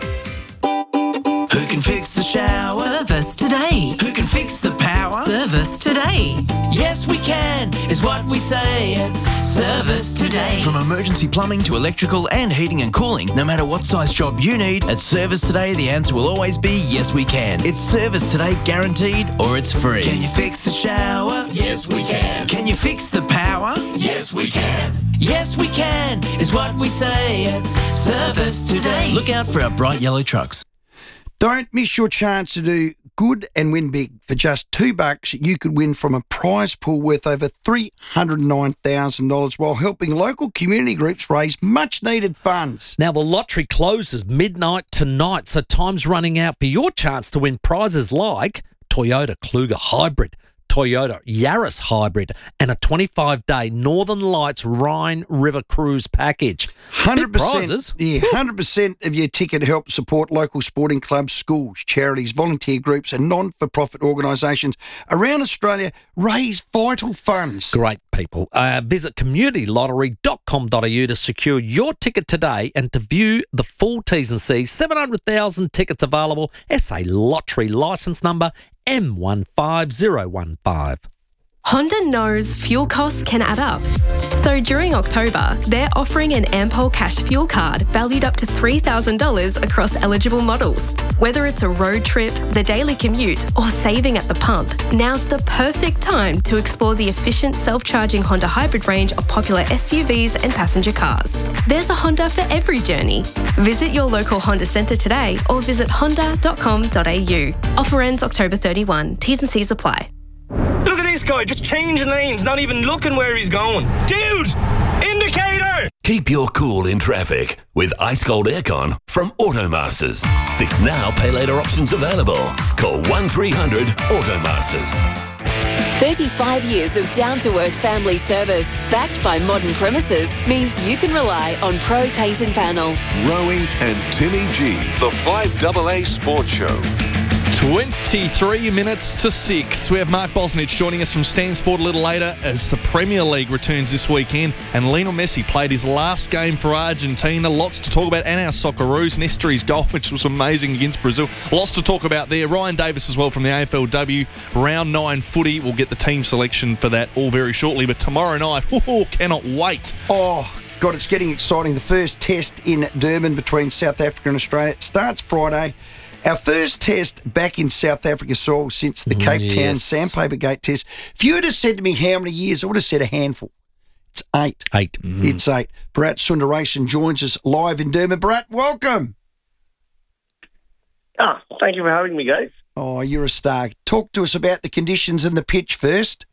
[SPEAKER 15] Who can fix the shower?
[SPEAKER 4] Service today.
[SPEAKER 15] Who can fix the power?
[SPEAKER 4] Service today.
[SPEAKER 15] Yes, we can, is what we say at Service Today.
[SPEAKER 24] From emergency plumbing to electrical and heating and cooling, no matter what size job you need, at Service Today, the answer will always be yes, we can. It's Service Today guaranteed, or it's free.
[SPEAKER 15] Can you fix the shower? Yes, we can.
[SPEAKER 24] Can you fix the power?
[SPEAKER 15] Yes, we can. Yes, we can, is what we say at Service Today.
[SPEAKER 24] Look out for our bright yellow trucks.
[SPEAKER 11] Don't miss your chance to do good and win big. For just $2, you could win from a prize pool worth over $309,000 while helping local community groups raise much-needed funds.
[SPEAKER 9] Now, the lottery closes midnight tonight, so time's running out for your chance to win prizes like Toyota Kluger Hybrid, Toyota Yaris Hybrid, and a 25-day Northern Lights Rhine River Cruise package.
[SPEAKER 11] 100%. Yeah, 100% of your ticket helps support local sporting clubs, schools, charities, volunteer groups and non-for-profit organisations around Australia raise vital funds.
[SPEAKER 9] Great, people. Visit communitylottery.com.au to secure your ticket today and to view the full T's and C's. 700,000 tickets available. SA Lottery licence number M15015.
[SPEAKER 25] Honda knows fuel costs can add up. So during October, they're offering an Ampol Cash Fuel Card valued up to $3,000 across eligible models. Whether it's a road trip, the daily commute, or saving at the pump, now's the perfect time to explore the efficient self-charging Honda hybrid range of popular SUVs and passenger cars. There's a Honda for every journey. Visit your local Honda centre today or visit honda.com.au. Offer ends October 31. T's and C's apply.
[SPEAKER 22] Look at this guy just changing lanes, not even looking where he's going. Dude, indicator.
[SPEAKER 23] Keep your cool in traffic with Ice Cold Aircon from Automasters. Fix Now, Pay Later options available. Call 1300 Automasters.
[SPEAKER 19] 35 years of down-to-earth family service, backed by modern premises, means you can rely on Pro Paint and Panel.
[SPEAKER 20] Rowie and Timmy G, the 5AA Sports Show.
[SPEAKER 8] 23 minutes to 6. We have Mark Bosnich joining us from Stan Sport a little later as the Premier League returns this weekend, and Lionel Messi played his last game for Argentina. Lots to talk about, and our Socceroos. Nestori's goal, which was amazing against Brazil. Lots to talk about there. Ryan Davis as well from the AFLW. Round 9 footy. We'll get the team selection for that all very shortly, but tomorrow night, cannot wait.
[SPEAKER 11] Oh, God, it's getting exciting. The first test in Durban between South Africa and Australia. It starts Friday. Our first test back in South Africa soil since the Cape Town Sandpaper Gate test. If you had said to me how many years, I would have said a handful. It's 8.
[SPEAKER 9] 8.
[SPEAKER 11] It's 8. Bharat Sundaresan joins us live in Durban. Bharat, welcome.
[SPEAKER 26] Thank you for having me, guys.
[SPEAKER 11] Oh, you're a star. Talk to us about the conditions and the pitch first.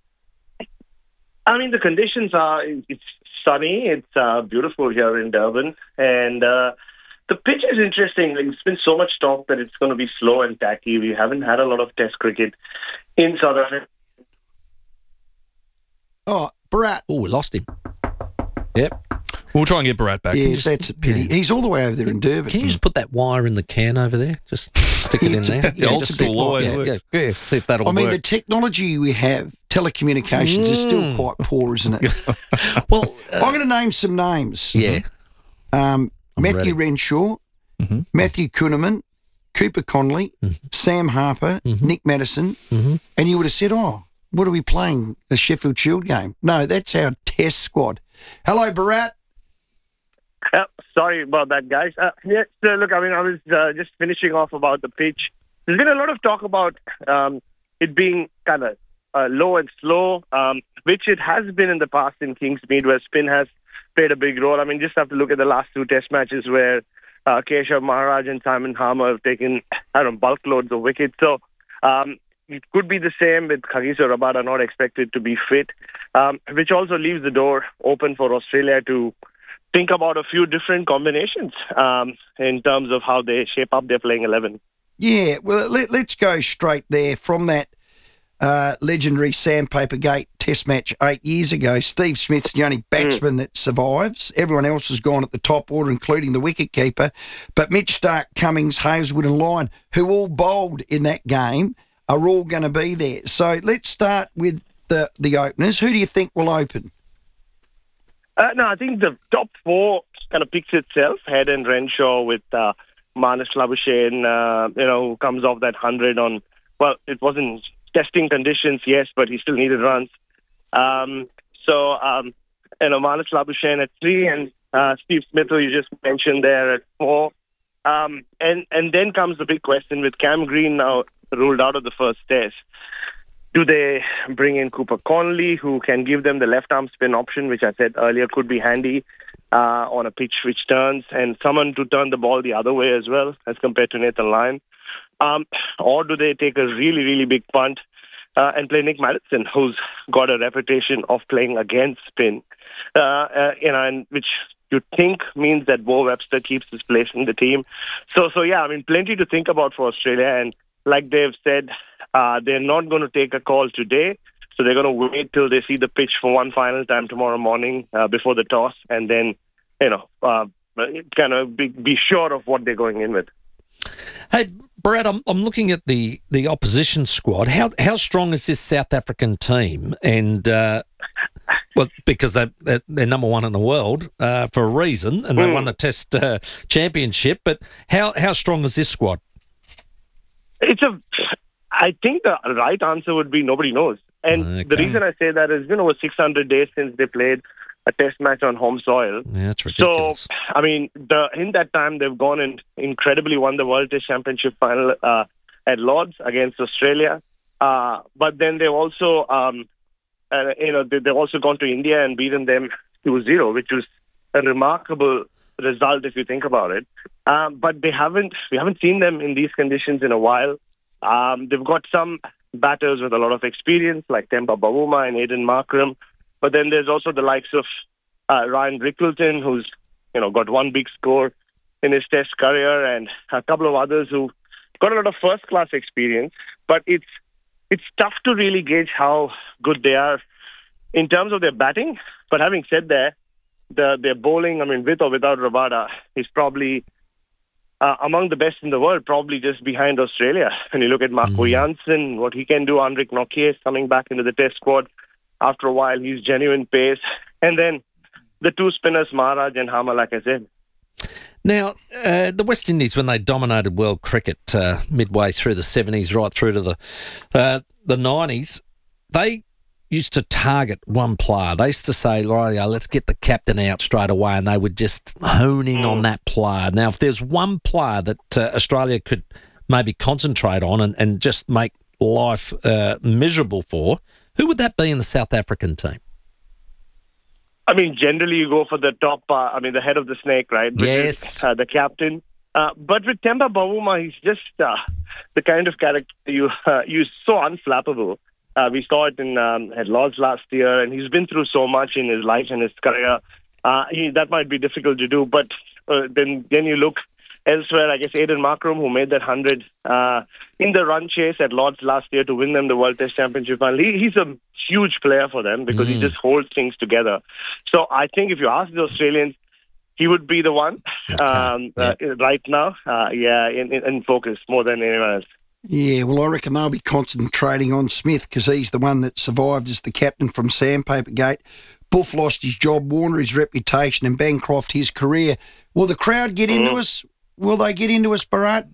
[SPEAKER 26] I mean, the conditions are, it's sunny, it's beautiful here in Durban, and the pitch is interesting. There's been so much talk that it's going to be slow and tacky. We haven't had a lot of test cricket in South Africa.
[SPEAKER 11] Oh, Bharat.
[SPEAKER 9] Oh, we lost him. Yep.
[SPEAKER 8] We'll try and get Barat back.
[SPEAKER 11] Yeah, that's a pity. He's all the way over there in Durban.
[SPEAKER 9] Can you just put that wire in the can over there? Just stick it in there.
[SPEAKER 8] The old school always works.
[SPEAKER 9] Yeah, see if that'll work.
[SPEAKER 11] I mean, the technology we have, telecommunications, is still quite poor, isn't it?
[SPEAKER 9] Well,
[SPEAKER 11] I'm going to name some names.
[SPEAKER 9] Yeah.
[SPEAKER 11] Matthew Renshaw, Matthew Kuhneman, Cooper Conley, Sam Harper, Nick Madison, and you would have said, oh, what are we playing? A Sheffield Shield game? No, that's our test squad. Hello, Barat.
[SPEAKER 26] Sorry about that, guys. Yeah, so look, I mean, I was just finishing off about the pitch. There's been a lot of talk about it being kind of low and slow, which it has been in the past in Kingsmead, where spin has played a big role. I mean, just have to look at the last two test matches where Keshav Maharaj and Simon Harmer have taken, bulk loads of wickets. So it could be the same with Kagiso Rabada not expected to be fit, which also leaves the door open for Australia to think about a few different combinations in terms of how they shape up their playing 11.
[SPEAKER 11] Yeah, well, let's go straight there from that legendary Sandpaper Gate test match 8 years ago. Steve Smith's the only batsman that survives. Everyone else has gone at the top order, including the wicketkeeper. But Mitch Stark, Cummings, Hazelwood and Lyon, who all bowled in that game, are all going to be there. So let's start with the openers. Who do you think will open?
[SPEAKER 26] No, I think the top four kind of picks itself. Head and Renshaw with Marnus Labuschagne, who comes off that 100 on, well, it wasn't testing conditions, yes, but he still needed runs. Marnus Labuschagne at 3 and Steve Smith, who you just mentioned there, at 4. And then comes the big question with Cam Green now ruled out of the first test. Do they bring in Cooper Conley, who can give them the left-arm spin option, which I said earlier could be handy on a pitch which turns, and someone to turn the ball the other way as well, as compared to Nathan Lyon? Or do they take a really, really big punt and play Nick Madison, who's got a reputation of playing against spin, and which you think means that Bo Webster keeps his place in the team. So yeah, I mean, plenty to think about for Australia, and like they've said, they're not going to take a call today, so they're going to wait till they see the pitch for one final time tomorrow morning before the toss, and then, kind of be sure of what they're going in with.
[SPEAKER 9] Hey, Brad, I'm looking at the opposition squad. How strong is this South African team? And because they're number one in the world for a reason, and they won the Test championship. But how strong is this squad?
[SPEAKER 26] I think the right answer would be nobody knows. And the reason I say that is, over 600 days since they played a test match on home soil.
[SPEAKER 9] Yeah, that's ridiculous.
[SPEAKER 26] So, I mean, in that time, they've gone and incredibly won the World Test Championship final at Lord's against Australia. But then they've also, they've also gone to India and beaten them 2-0, which was a remarkable result if you think about it. But we haven't seen them in these conditions in a while. They've got some batters with a lot of experience, like Temba Bavuma and Aiden Markram. But then there's also the likes of Ryan Rickleton, who's got one big score in his Test career, and a couple of others who got a lot of first-class experience. But it's tough to really gauge how good they are in terms of their batting. But having said that, their bowling, I mean, with or without Rabada, is probably among the best in the world, probably just behind Australia. When you look at Marco Janssen, what he can do, Henrik Nokia is coming back into the Test squad. After a while, he's genuine pace. And then the two spinners, Maharaj and Harmer, like I said.
[SPEAKER 9] Now, the West Indies, when they dominated world cricket midway through the 70s, right through to the 90s, they used to target one player. They used to say, let's get the captain out straight away, and they would just hone in on that player. Now, if there's one player that Australia could maybe concentrate on and just make life miserable for, who would that be in the South African team?
[SPEAKER 26] I mean, generally you go for the top, the head of the snake, right?
[SPEAKER 9] Yes.
[SPEAKER 26] The captain. But with Temba Bavuma, he's just the kind of character you're so unflappable. We saw it at Lord's last year, and he's been through so much in his life and his career. That might be difficult to do, but then you look elsewhere. I guess Aiden Markram, who made that 100 in the run chase at Lord's last year to win them the World Test Championship final. He's a huge player for them because he just holds things together. So I think if you ask the Australians, he would be the one right now. In focus more than anyone else.
[SPEAKER 11] Yeah, well, I reckon they'll be concentrating on Smith because he's the one that survived as the captain from Sandpaper Gate. Buff lost his job, Warner his reputation, and Bancroft his career. Will the crowd get into us? Will they get into us, Bharat?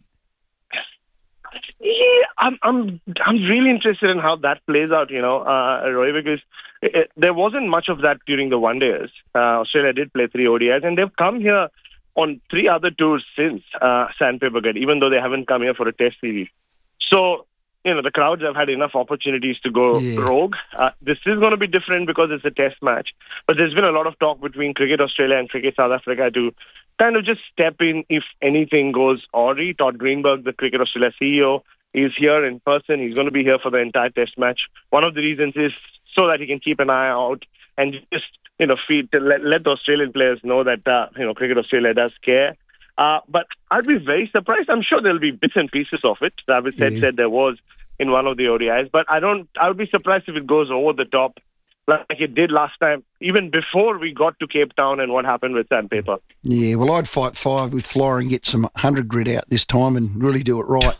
[SPEAKER 26] Yeah, I'm really interested in how that plays out, Roy, because there wasn't much of that during the one-dayers. Australia did play 3 ODIs, and they've come here on 3 other tours since Sandpaper Gate, even though they haven't come here for a test series. So, the crowds have had enough opportunities to go rogue. This is going to be different because it's a test match. But there's been a lot of talk between Cricket Australia and Cricket South Africa to kind of just step in if anything goes awry. Todd Greenberg, the Cricket Australia CEO, is here in person. He's going to be here for the entire test match. One of the reasons is so that he can keep an eye out and just, let the Australian players know that, Cricket Australia does care. But I'd be very surprised. I'm sure there'll be bits and pieces of it. David said there was in one of the ODIs, but I would be surprised if it goes over the top like it did last time, even before we got to Cape Town and what happened with Sandpaper.
[SPEAKER 11] Yeah, well, I'd fight fire with Flora and get some 100 grit out this time and really do it right.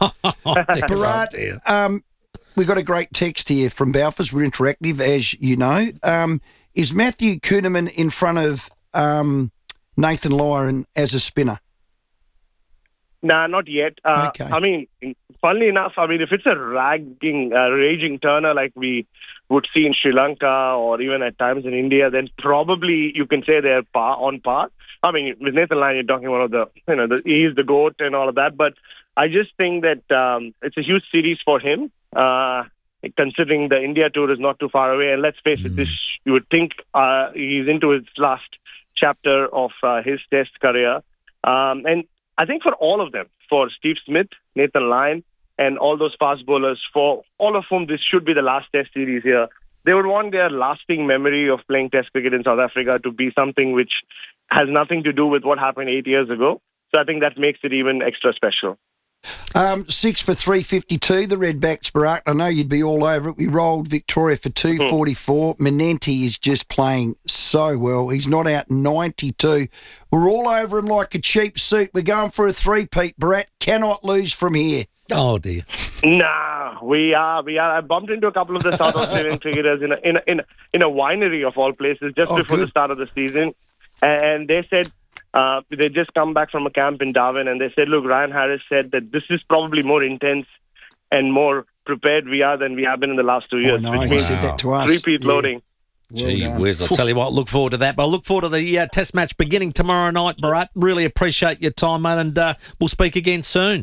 [SPEAKER 11] Bharat, we got a great text here from Balfours. We're interactive, as you know. Is Matthew Kuhneman in front of Nathan Lyon as a spinner?
[SPEAKER 26] Nah, not yet.
[SPEAKER 11] Okay.
[SPEAKER 26] I mean, funnily enough, if it's a raging turner like we would see in Sri Lanka or even at times in India, then probably you can say they're on par. I mean, with Nathan Lyon, you're talking one of the, he's the GOAT and all of that. But I just think that it's a huge series for him, considering the India tour is not too far away. And let's face it, you would think he's into his last chapter of his test career. And I think for all of them, for Steve Smith, Nathan Lyon, and all those fast bowlers, for all of whom this should be the last test series here, they would want their lasting memory of playing test cricket in South Africa to be something which has nothing to do with what happened 8 years ago. So I think that makes it even extra special.
[SPEAKER 11] 6 for 352, the Redbacks, Bharat. I know you'd be all over it. We rolled Victoria for 244. Menenti is just playing so well. He's not out 92. We're all over him like a cheap suit. We're going for a three-peat. Bharat cannot lose from here.
[SPEAKER 9] Oh, dear.
[SPEAKER 26] Nah, we are. I bumped into a couple of the South Australian cricketers in a winery of all places just before the start of the season. And they said, they just come back from a camp in Darwin, and they said, look, Ryan Harris said that this is probably more intense and more prepared we are than we have been in the last 2 years.
[SPEAKER 11] No,
[SPEAKER 26] which
[SPEAKER 11] he
[SPEAKER 26] means
[SPEAKER 11] said that to us.
[SPEAKER 26] Repeat loading.
[SPEAKER 9] Gee whiz, I'll tell you what, look forward to that. But I look forward to the test match beginning tomorrow night, Bharat. Really appreciate your time, mate, and we'll speak again soon.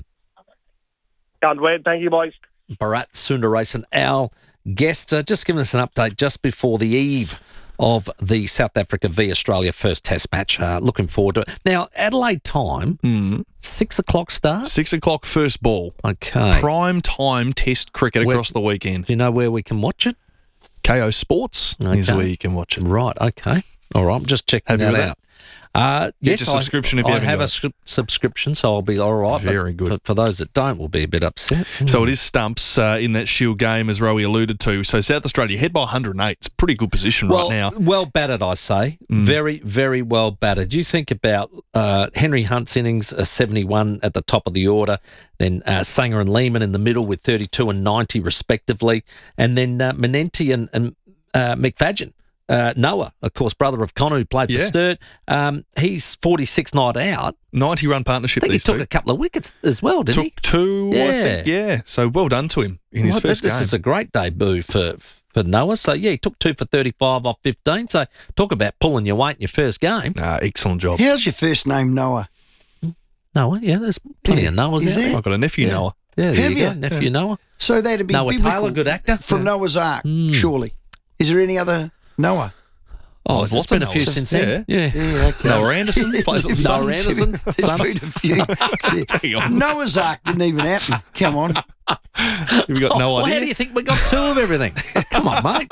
[SPEAKER 26] Can't wait. Thank you, boys.
[SPEAKER 9] Bharat Sundaresan, our guest, just giving us an update just before the eve of the South Africa v Australia first test match. Looking forward to it. Now, Adelaide time, 6 o'clock start?
[SPEAKER 8] 6 o'clock first ball.
[SPEAKER 9] Okay.
[SPEAKER 8] Prime time test cricket across the weekend.
[SPEAKER 9] Do you know where we can watch it?
[SPEAKER 8] KO Sports is where you can watch it.
[SPEAKER 9] Right, okay. All right, I'm just checking that out. Yes,
[SPEAKER 8] a subscription if you
[SPEAKER 9] I
[SPEAKER 8] haven't
[SPEAKER 9] have
[SPEAKER 8] got
[SPEAKER 9] a subscription, so I'll be all right.
[SPEAKER 8] Very good.
[SPEAKER 9] For those that don't, we'll be a bit upset.
[SPEAKER 8] So it is stumps in that Shield game, as Rowie alluded to. So South Australia head by 108. It's a pretty good position right now.
[SPEAKER 9] Well battered, I say. Very, very well battered. You think about Henry Hunt's innings, 71 at the top of the order, then Sanger and Lehman in the middle with 32 and 90 respectively, and then Menenti and McFadden. Noah, of course, brother of Connor, who played for Sturt. He's 46 not out.
[SPEAKER 8] 90-run partnership.
[SPEAKER 9] I think he took a couple of wickets as well, didn't he?
[SPEAKER 8] Took two, I think. Yeah. So well done to him in his first game.
[SPEAKER 9] This is a great debut for Noah. So, yeah, he took 2 for 35 off 15. So, talk about pulling your weight in your first game.
[SPEAKER 8] Excellent job.
[SPEAKER 11] How's your first name, Noah?
[SPEAKER 9] Noah, yeah, there's plenty of Noahs out there.
[SPEAKER 8] I've got a nephew, Noah.
[SPEAKER 9] Yeah, there
[SPEAKER 11] Have
[SPEAKER 9] you
[SPEAKER 11] you?
[SPEAKER 9] go. Nephew Noah.
[SPEAKER 11] So that'd be
[SPEAKER 9] Noah
[SPEAKER 11] biblical
[SPEAKER 9] Taylor, good actor.
[SPEAKER 11] from Noah's Ark, surely. Is there any other Noah?
[SPEAKER 9] Oh, there's been a few since then. Yeah.
[SPEAKER 11] Okay.
[SPEAKER 8] Noah Anderson plays at
[SPEAKER 9] Noah Anderson.
[SPEAKER 11] There's been a few. Noah's Ark didn't even happen. Come on.
[SPEAKER 8] You've got no
[SPEAKER 9] Well,
[SPEAKER 8] idea.
[SPEAKER 9] how do you think we got 2 of everything? Come on, mate.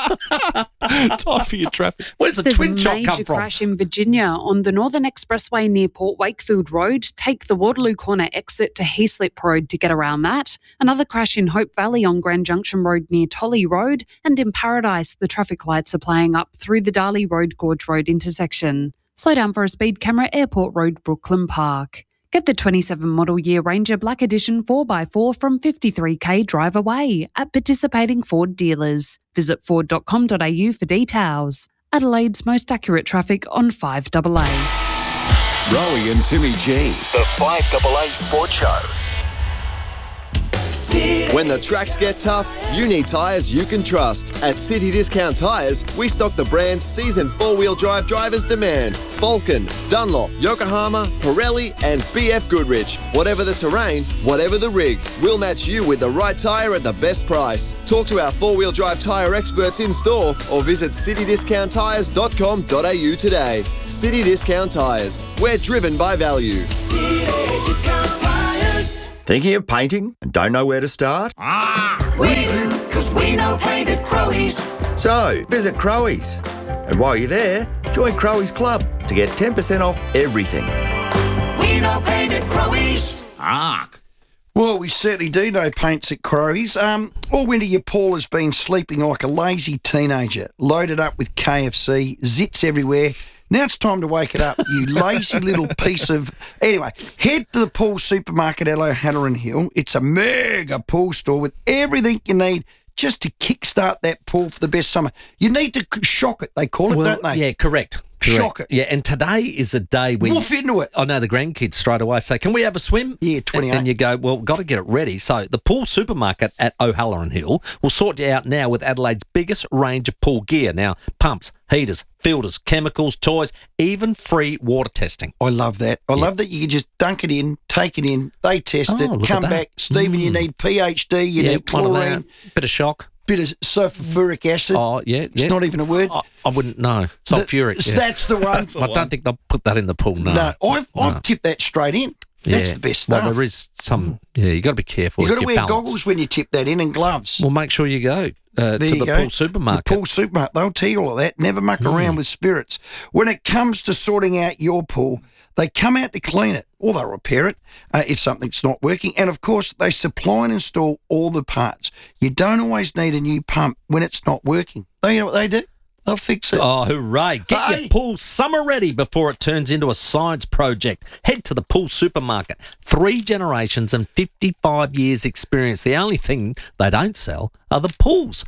[SPEAKER 8] Time for your traffic.
[SPEAKER 9] Where's the
[SPEAKER 3] There's
[SPEAKER 9] twin
[SPEAKER 3] a
[SPEAKER 9] shot
[SPEAKER 3] major
[SPEAKER 9] come from?
[SPEAKER 3] crash in Virginia on the Northern Expressway near Port Wakefield Road. Take the Waterloo Corner exit to Heaslip Road to get around that. Another crash in Hope Valley on Grand Junction Road near Tolley Road. And in Paradise, the traffic lights are playing up through the Darley Road Gorge Road intersection. Slow down for a speed camera, Airport Road, Brooklyn Park. Get the 27 model year Ranger Black Edition 4x4 from 53k drive away at participating Ford dealers. Visit ford.com.au for details. Adelaide's most accurate traffic on 5AA.
[SPEAKER 6] Rowie and Timmy G, the 5AA Sports Show.
[SPEAKER 2] When the tracks get tough, you need tyres you can trust. At City Discount Tyres, we stock the brands seasoned four-wheel drive drivers demand. Vulcan, Dunlop, Yokohama, Pirelli and BF Goodrich. Whatever the terrain, whatever the rig, we'll match you with the right tyre at the best price. Talk to our four-wheel drive tyre experts in store or visit citydiscounttyres.com.au today. City Discount Tyres. We're driven by value.
[SPEAKER 15] City Discount Tyres.
[SPEAKER 2] Thinking of painting and don't know where to start?
[SPEAKER 15] We do, because we know paint at Crowies.
[SPEAKER 2] So, visit Crowies. And while you're there, join Crowies Club to get 10% off everything.
[SPEAKER 15] We know paint at Crowies.
[SPEAKER 11] Well, we certainly do know paints at Crowies. All winter, your Paul has been sleeping like a lazy teenager, loaded up with KFC, zits everywhere. Now it's time to wake it up, you lazy little piece of... Anyway, head to the Paul Supermarket at O'Halloran Hill. It's a mega pool store with everything you need just to kickstart that pool for the best summer. You need to shock it, they call it, don't they?
[SPEAKER 9] Yeah, correct.
[SPEAKER 11] Shock it.
[SPEAKER 9] Yeah, and today is a day when...
[SPEAKER 11] Woof into it.
[SPEAKER 9] I know the grandkids straight away say, can we have a swim?
[SPEAKER 11] Yeah, 28.
[SPEAKER 9] And you go, well, got to get it ready. So the Pool Supermarket at O'Halloran Hill will sort you out now with Adelaide's biggest range of pool gear. Now, pumps, heaters, filters, chemicals, toys, even free water testing.
[SPEAKER 11] I love that. I love that you can just dunk it in, take it in, they test it, come back. Stephen, you need PhD, you need chlorine.
[SPEAKER 9] Bit of shock.
[SPEAKER 11] Bit of sulfuric acid.
[SPEAKER 9] Oh, yeah.
[SPEAKER 11] It's not even a word.
[SPEAKER 9] I wouldn't know. Sulfuric.
[SPEAKER 11] That's the one.
[SPEAKER 9] I don't think they'll put that in the pool, no.
[SPEAKER 11] No, I've tipped that straight in. That's the best stuff.
[SPEAKER 9] Well, there is some... Yeah, you got to be careful.
[SPEAKER 11] You got to wear
[SPEAKER 9] balance.
[SPEAKER 11] goggles when you tip that in and gloves.
[SPEAKER 9] Well, make sure you go to the Pool Supermarket.
[SPEAKER 11] The Pool Supermarket. They'll tell you all of that. Never muck around with spirits. When it comes to sorting out your pool, they come out to clean it or they'll repair it if something's not working. And, of course, they supply and install all the parts. You don't always need a new pump when it's not working. You know what they do? They'll fix it.
[SPEAKER 9] Oh, hooray. Get your pool summer ready before it turns into a science project. Head to the Pool Supermarket. 3 generations and 55 years experience. The only thing they don't sell are the pools.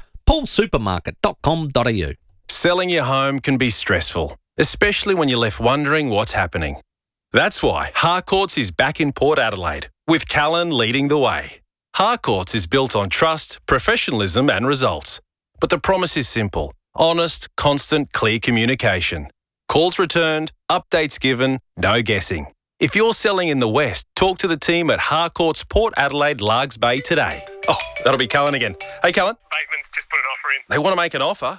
[SPEAKER 9] poolsupermarket.com.au.
[SPEAKER 5] Selling your home can be stressful, especially when you're left wondering what's happening. That's why Harcourts is back in Port Adelaide, with Callan leading the way. Harcourts is built on trust, professionalism and results. But the promise is simple. Honest, constant, clear communication. Calls returned, updates given, no guessing. If you're selling in the West, talk to the team at Harcourts Port Adelaide Largs Bay today. Oh, that'll be Callan again. Hey, Callan.
[SPEAKER 22] Bateman's just put an offer in.
[SPEAKER 5] They want to make an offer?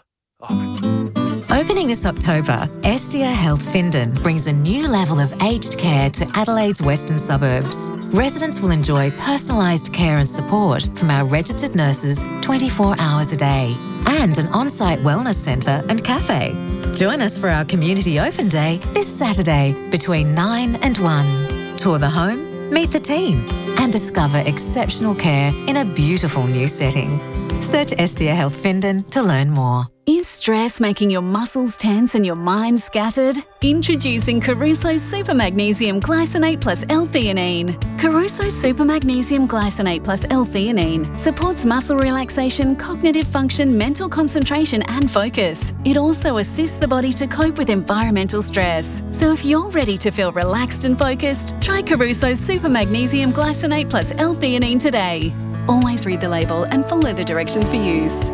[SPEAKER 7] Opening this October, Estia Health Findon brings a new level of aged care to Adelaide's western suburbs. Residents will enjoy personalised care and support from our registered nurses 24 hours a day and an on-site wellness centre and cafe. Join us for our Community Open Day this Saturday between 9 and 1. Tour the home, meet the team and discover exceptional care in a beautiful new setting. Search Estia Health Findon to learn more.
[SPEAKER 10] Is stress making your muscles tense and your mind scattered? Introducing Caruso Super Magnesium Glycinate plus L-theanine. Caruso Super Magnesium Glycinate plus L-theanine supports muscle relaxation, cognitive function, mental concentration and focus. It also assists the body to cope with environmental stress. So if you're ready to feel relaxed and focused, try Caruso Super Magnesium Glycinate plus L-theanine today. Always read the label and follow the directions for use.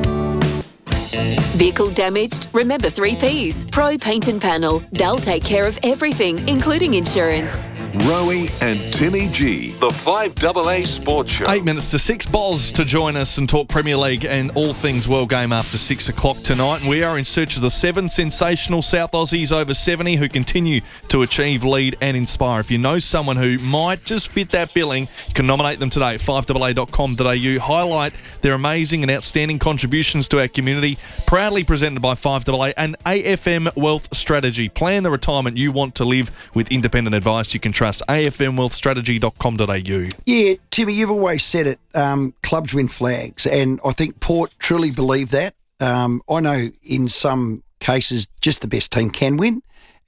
[SPEAKER 19] Vehicle damaged? Remember 3 Ps. Pro Paint and Panel. They'll take care of everything, including insurance.
[SPEAKER 20] Rowie and Timmy G, the 5AA Sports Show.
[SPEAKER 8] 8 minutes to 6. Boz to join us and talk Premier League and all things World Game after 6 o'clock tonight. And we are in search of the 7 sensational South Aussies over 70 who continue to achieve, lead and inspire. If you know someone who might just fit that billing, you can nominate them today at 5AA.com.au. Highlight their amazing and outstanding contributions to our community. Proudly presented by 5AA and AFM Wealth Strategy. Plan the retirement you want to live with independent advice. You can trust afmwealthstrategy.com.au.
[SPEAKER 11] Yeah, Timmy, you've always said it, clubs win flags, and I think Port truly believe that. I know in some cases just the best team can win,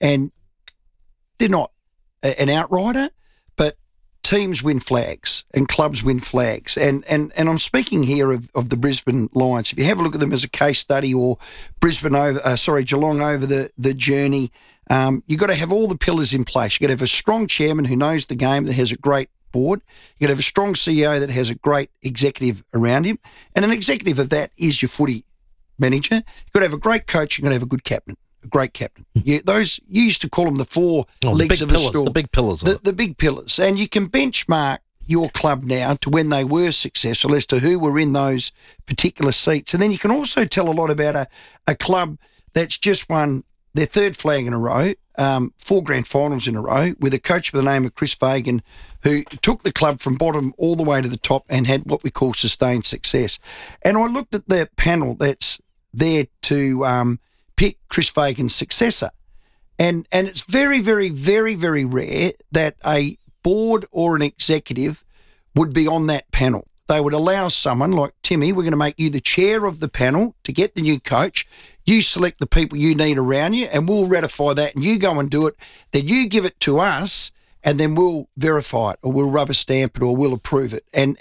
[SPEAKER 11] and they're not an outrider, but teams win flags and clubs win flags. And I'm speaking here of the Brisbane Lions. If you have a look at them as a case study, or Geelong over the journey, you've got to have all the pillars in place. You've got to have a strong chairman who knows the game, that has a great board. You've got to have a strong CEO that has a great executive around him. And an executive of that is your footy manager. You've got to have a great coach. You've got to have a good captain. A great captain. You used to call them the four legs of a stool.
[SPEAKER 9] The big pillars.
[SPEAKER 11] The big pillars. And you can benchmark your club now to when they were successful as to who were in those particular seats. And then you can also tell a lot about a club that's just won their third flag in a row, 4 grand finals in a row, with a coach by the name of Chris Fagan, who took the club from bottom all the way to the top and had what we call sustained success. And I looked at the panel that's there to pick Chris Fagan's successor. And it's very, very, very, very rare that a board or an executive would be on that panel. They would allow someone like Timmy, we're going to make you the chair of the panel to get the new coach. You select the people you need around you, and we'll ratify that, and you go and do it. Then you give it to us, and then we'll verify it, or we'll rubber stamp it, or we'll approve it. And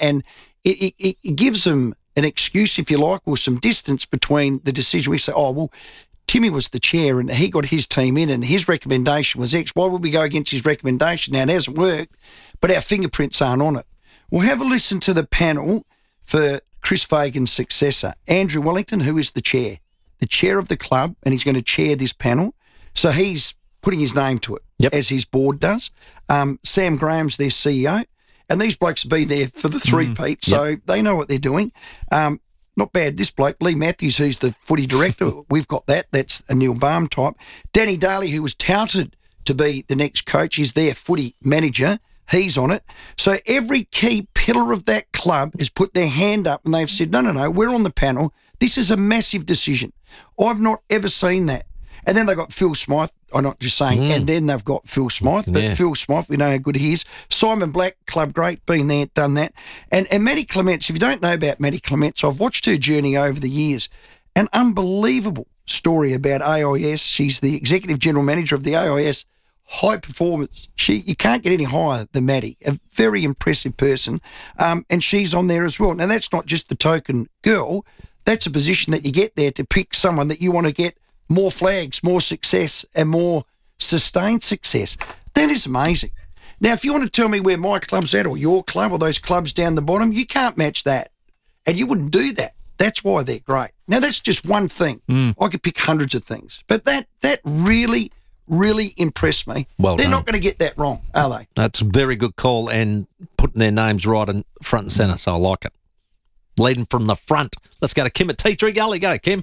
[SPEAKER 11] it gives them an excuse, if you like, or some distance between the decision. We say, oh, well, Timmy was the chair and he got his team in and his recommendation was X. Why would we go against his recommendation? Now, it hasn't worked, but our fingerprints aren't on it. We'll have a listen to the panel for Chris Fagan's successor, Andrew Wellington, who is the chair of the club, and he's going to chair this panel. So he's putting his name to it, as his board does. Sam Graham's their CEO, and these blokes have been there for the three-peat, so they know what they're doing. Not bad, this bloke, Lee Matthews, who's the footy director, we've got that. That's a Neil Baum type. Danny Daly, who was touted to be the next coach, is their footy manager. He's on it. So every key pillar of that club has put their hand up and they've said, no, we're on the panel. This is a massive decision. I've not ever seen that. And then they've got Phil Smythe. I'm not just saying, and then they've got Phil Smythe. But Phil Smythe, we know how good he is. Simon Black, club great, been there, done that. And Maddie Clements, if you don't know about Maddie Clements, I've watched her journey over the years. An unbelievable story about AIS. She's the executive general manager of the AIS High Performance. You can't get any higher than Maddie. A very impressive person. And she's on there as well. Now, that's not just the token girl. That's a position that you get there to pick someone that you want to get more flags, more success, and more sustained success. That is amazing. Now, if you want to tell me where my club's at, or your club, or those clubs down the bottom, you can't match that. And you wouldn't do that. That's why they're great. Now, that's just one thing. I could pick hundreds of things. But that really, really impressed me.
[SPEAKER 9] Well
[SPEAKER 11] They're
[SPEAKER 9] done.
[SPEAKER 11] not going to get that wrong, are they?
[SPEAKER 9] That's a very good call, and putting their names right in front and centre, so I like it. Leading from the front. Let's go to Kim at T3 Gully. Go, Kim.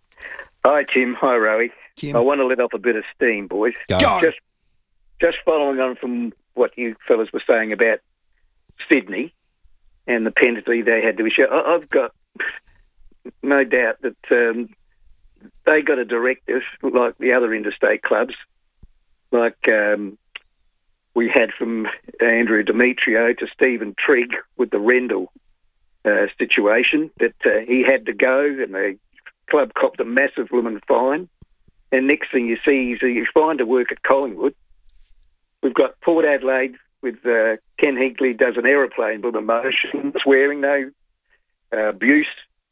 [SPEAKER 1] Hi, Tim. Hi, Rowie.
[SPEAKER 11] Kim.
[SPEAKER 1] I want to let off a bit of steam, boys.
[SPEAKER 9] Go.
[SPEAKER 1] Just following on from what you fellas were saying about Sydney and the penalty they had to issue. I've got no doubt that they got a directive, like the other interstate clubs, like we had from Andrew Demetrio to Stephen Trigg with the Rendell situation, that he had to go and the club copped a massive blooming fine. And next thing you see, he's fined to work at Collingwood. We've got Port Adelaide with Ken Hinkley does an aeroplane blooming motion, swearing, no abuse.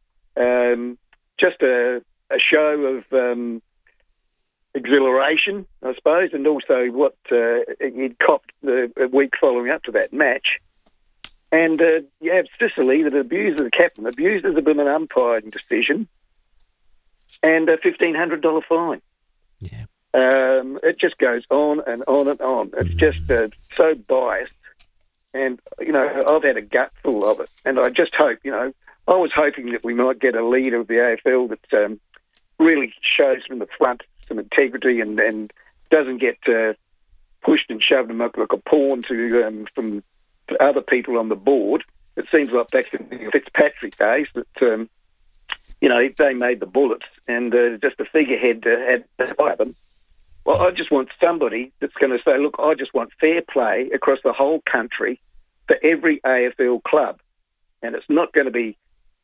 [SPEAKER 1] Just a show of exhilaration, I suppose, and also what he'd copped the week following up to that match. And you have Sicily that abuses the captain, abuses a blooming umpiring decision, and a $1,500 fine.
[SPEAKER 9] Yeah.
[SPEAKER 1] It just goes on and on and on. It's just so biased. And, I've had a gut full of it. And I just hope, I was hoping that we might get a leader of the AFL that really shows from the front some integrity and doesn't get pushed and shoved them up like a pawn from other people on the board. It seems like back in the Fitzpatrick days that, they made the bullets and just a figurehead had to fire them. Well, I just want somebody that's going to say, look, I just want fair play across the whole country for every AFL club. And it's not going to be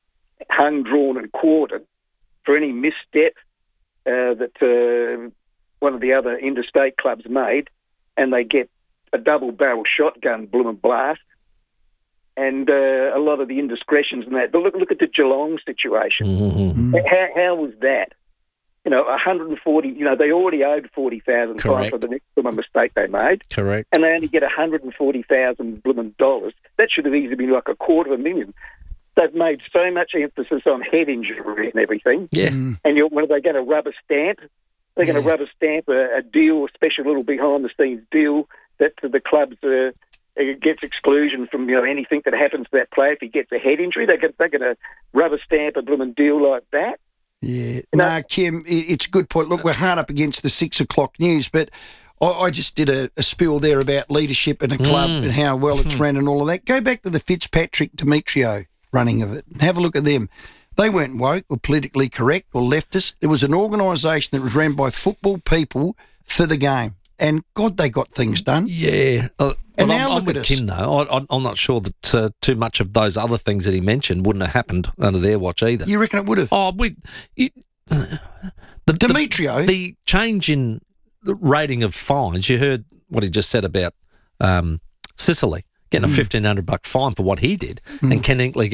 [SPEAKER 1] hung, drawn and quartered for any misstep that one of the other interstate clubs made, and they get a double-barrel shotgun, blooming blast, and a lot of the indiscretions and that. But look at the Geelong situation.
[SPEAKER 9] Mm-hmm.
[SPEAKER 1] How was that? 140. They already owed 40,000 fine for the next blooming mistake they made.
[SPEAKER 9] Correct.
[SPEAKER 1] And they only get 140,000 blooming dollars. That should have easily been like $250,000. They've made so much emphasis on head injury and everything.
[SPEAKER 9] Yeah.
[SPEAKER 1] And what are they going to rubber stamp? They're going to rubber stamp a deal, a special little behind-the-scenes deal that the clubs gets exclusion from anything that happens to that player if he gets a head injury. They're going to rubber stamp a blooming deal like that.
[SPEAKER 11] Yeah. No, Kim, it's a good point. Look, we're hard up against the 6 o'clock news, but I just did a spiel there about leadership in a club and how well it's run and all of that. Go back to the Fitzpatrick Demetrio running of it and have a look at them. They weren't woke or politically correct or leftist. It was an organisation that was run by football people for the game. And, God, they got things done.
[SPEAKER 9] Yeah.
[SPEAKER 11] And now
[SPEAKER 9] I'm
[SPEAKER 11] look
[SPEAKER 9] with
[SPEAKER 11] at us.
[SPEAKER 9] Kim, though. I'm not sure that too much of those other things that he mentioned wouldn't have happened under their watch either.
[SPEAKER 11] You reckon it would have?
[SPEAKER 9] Oh,
[SPEAKER 11] Demetrio?
[SPEAKER 9] The change in the rating of fines, you heard what he just said about Sicily getting a $1,500 fine for what he did, and Ken Inkley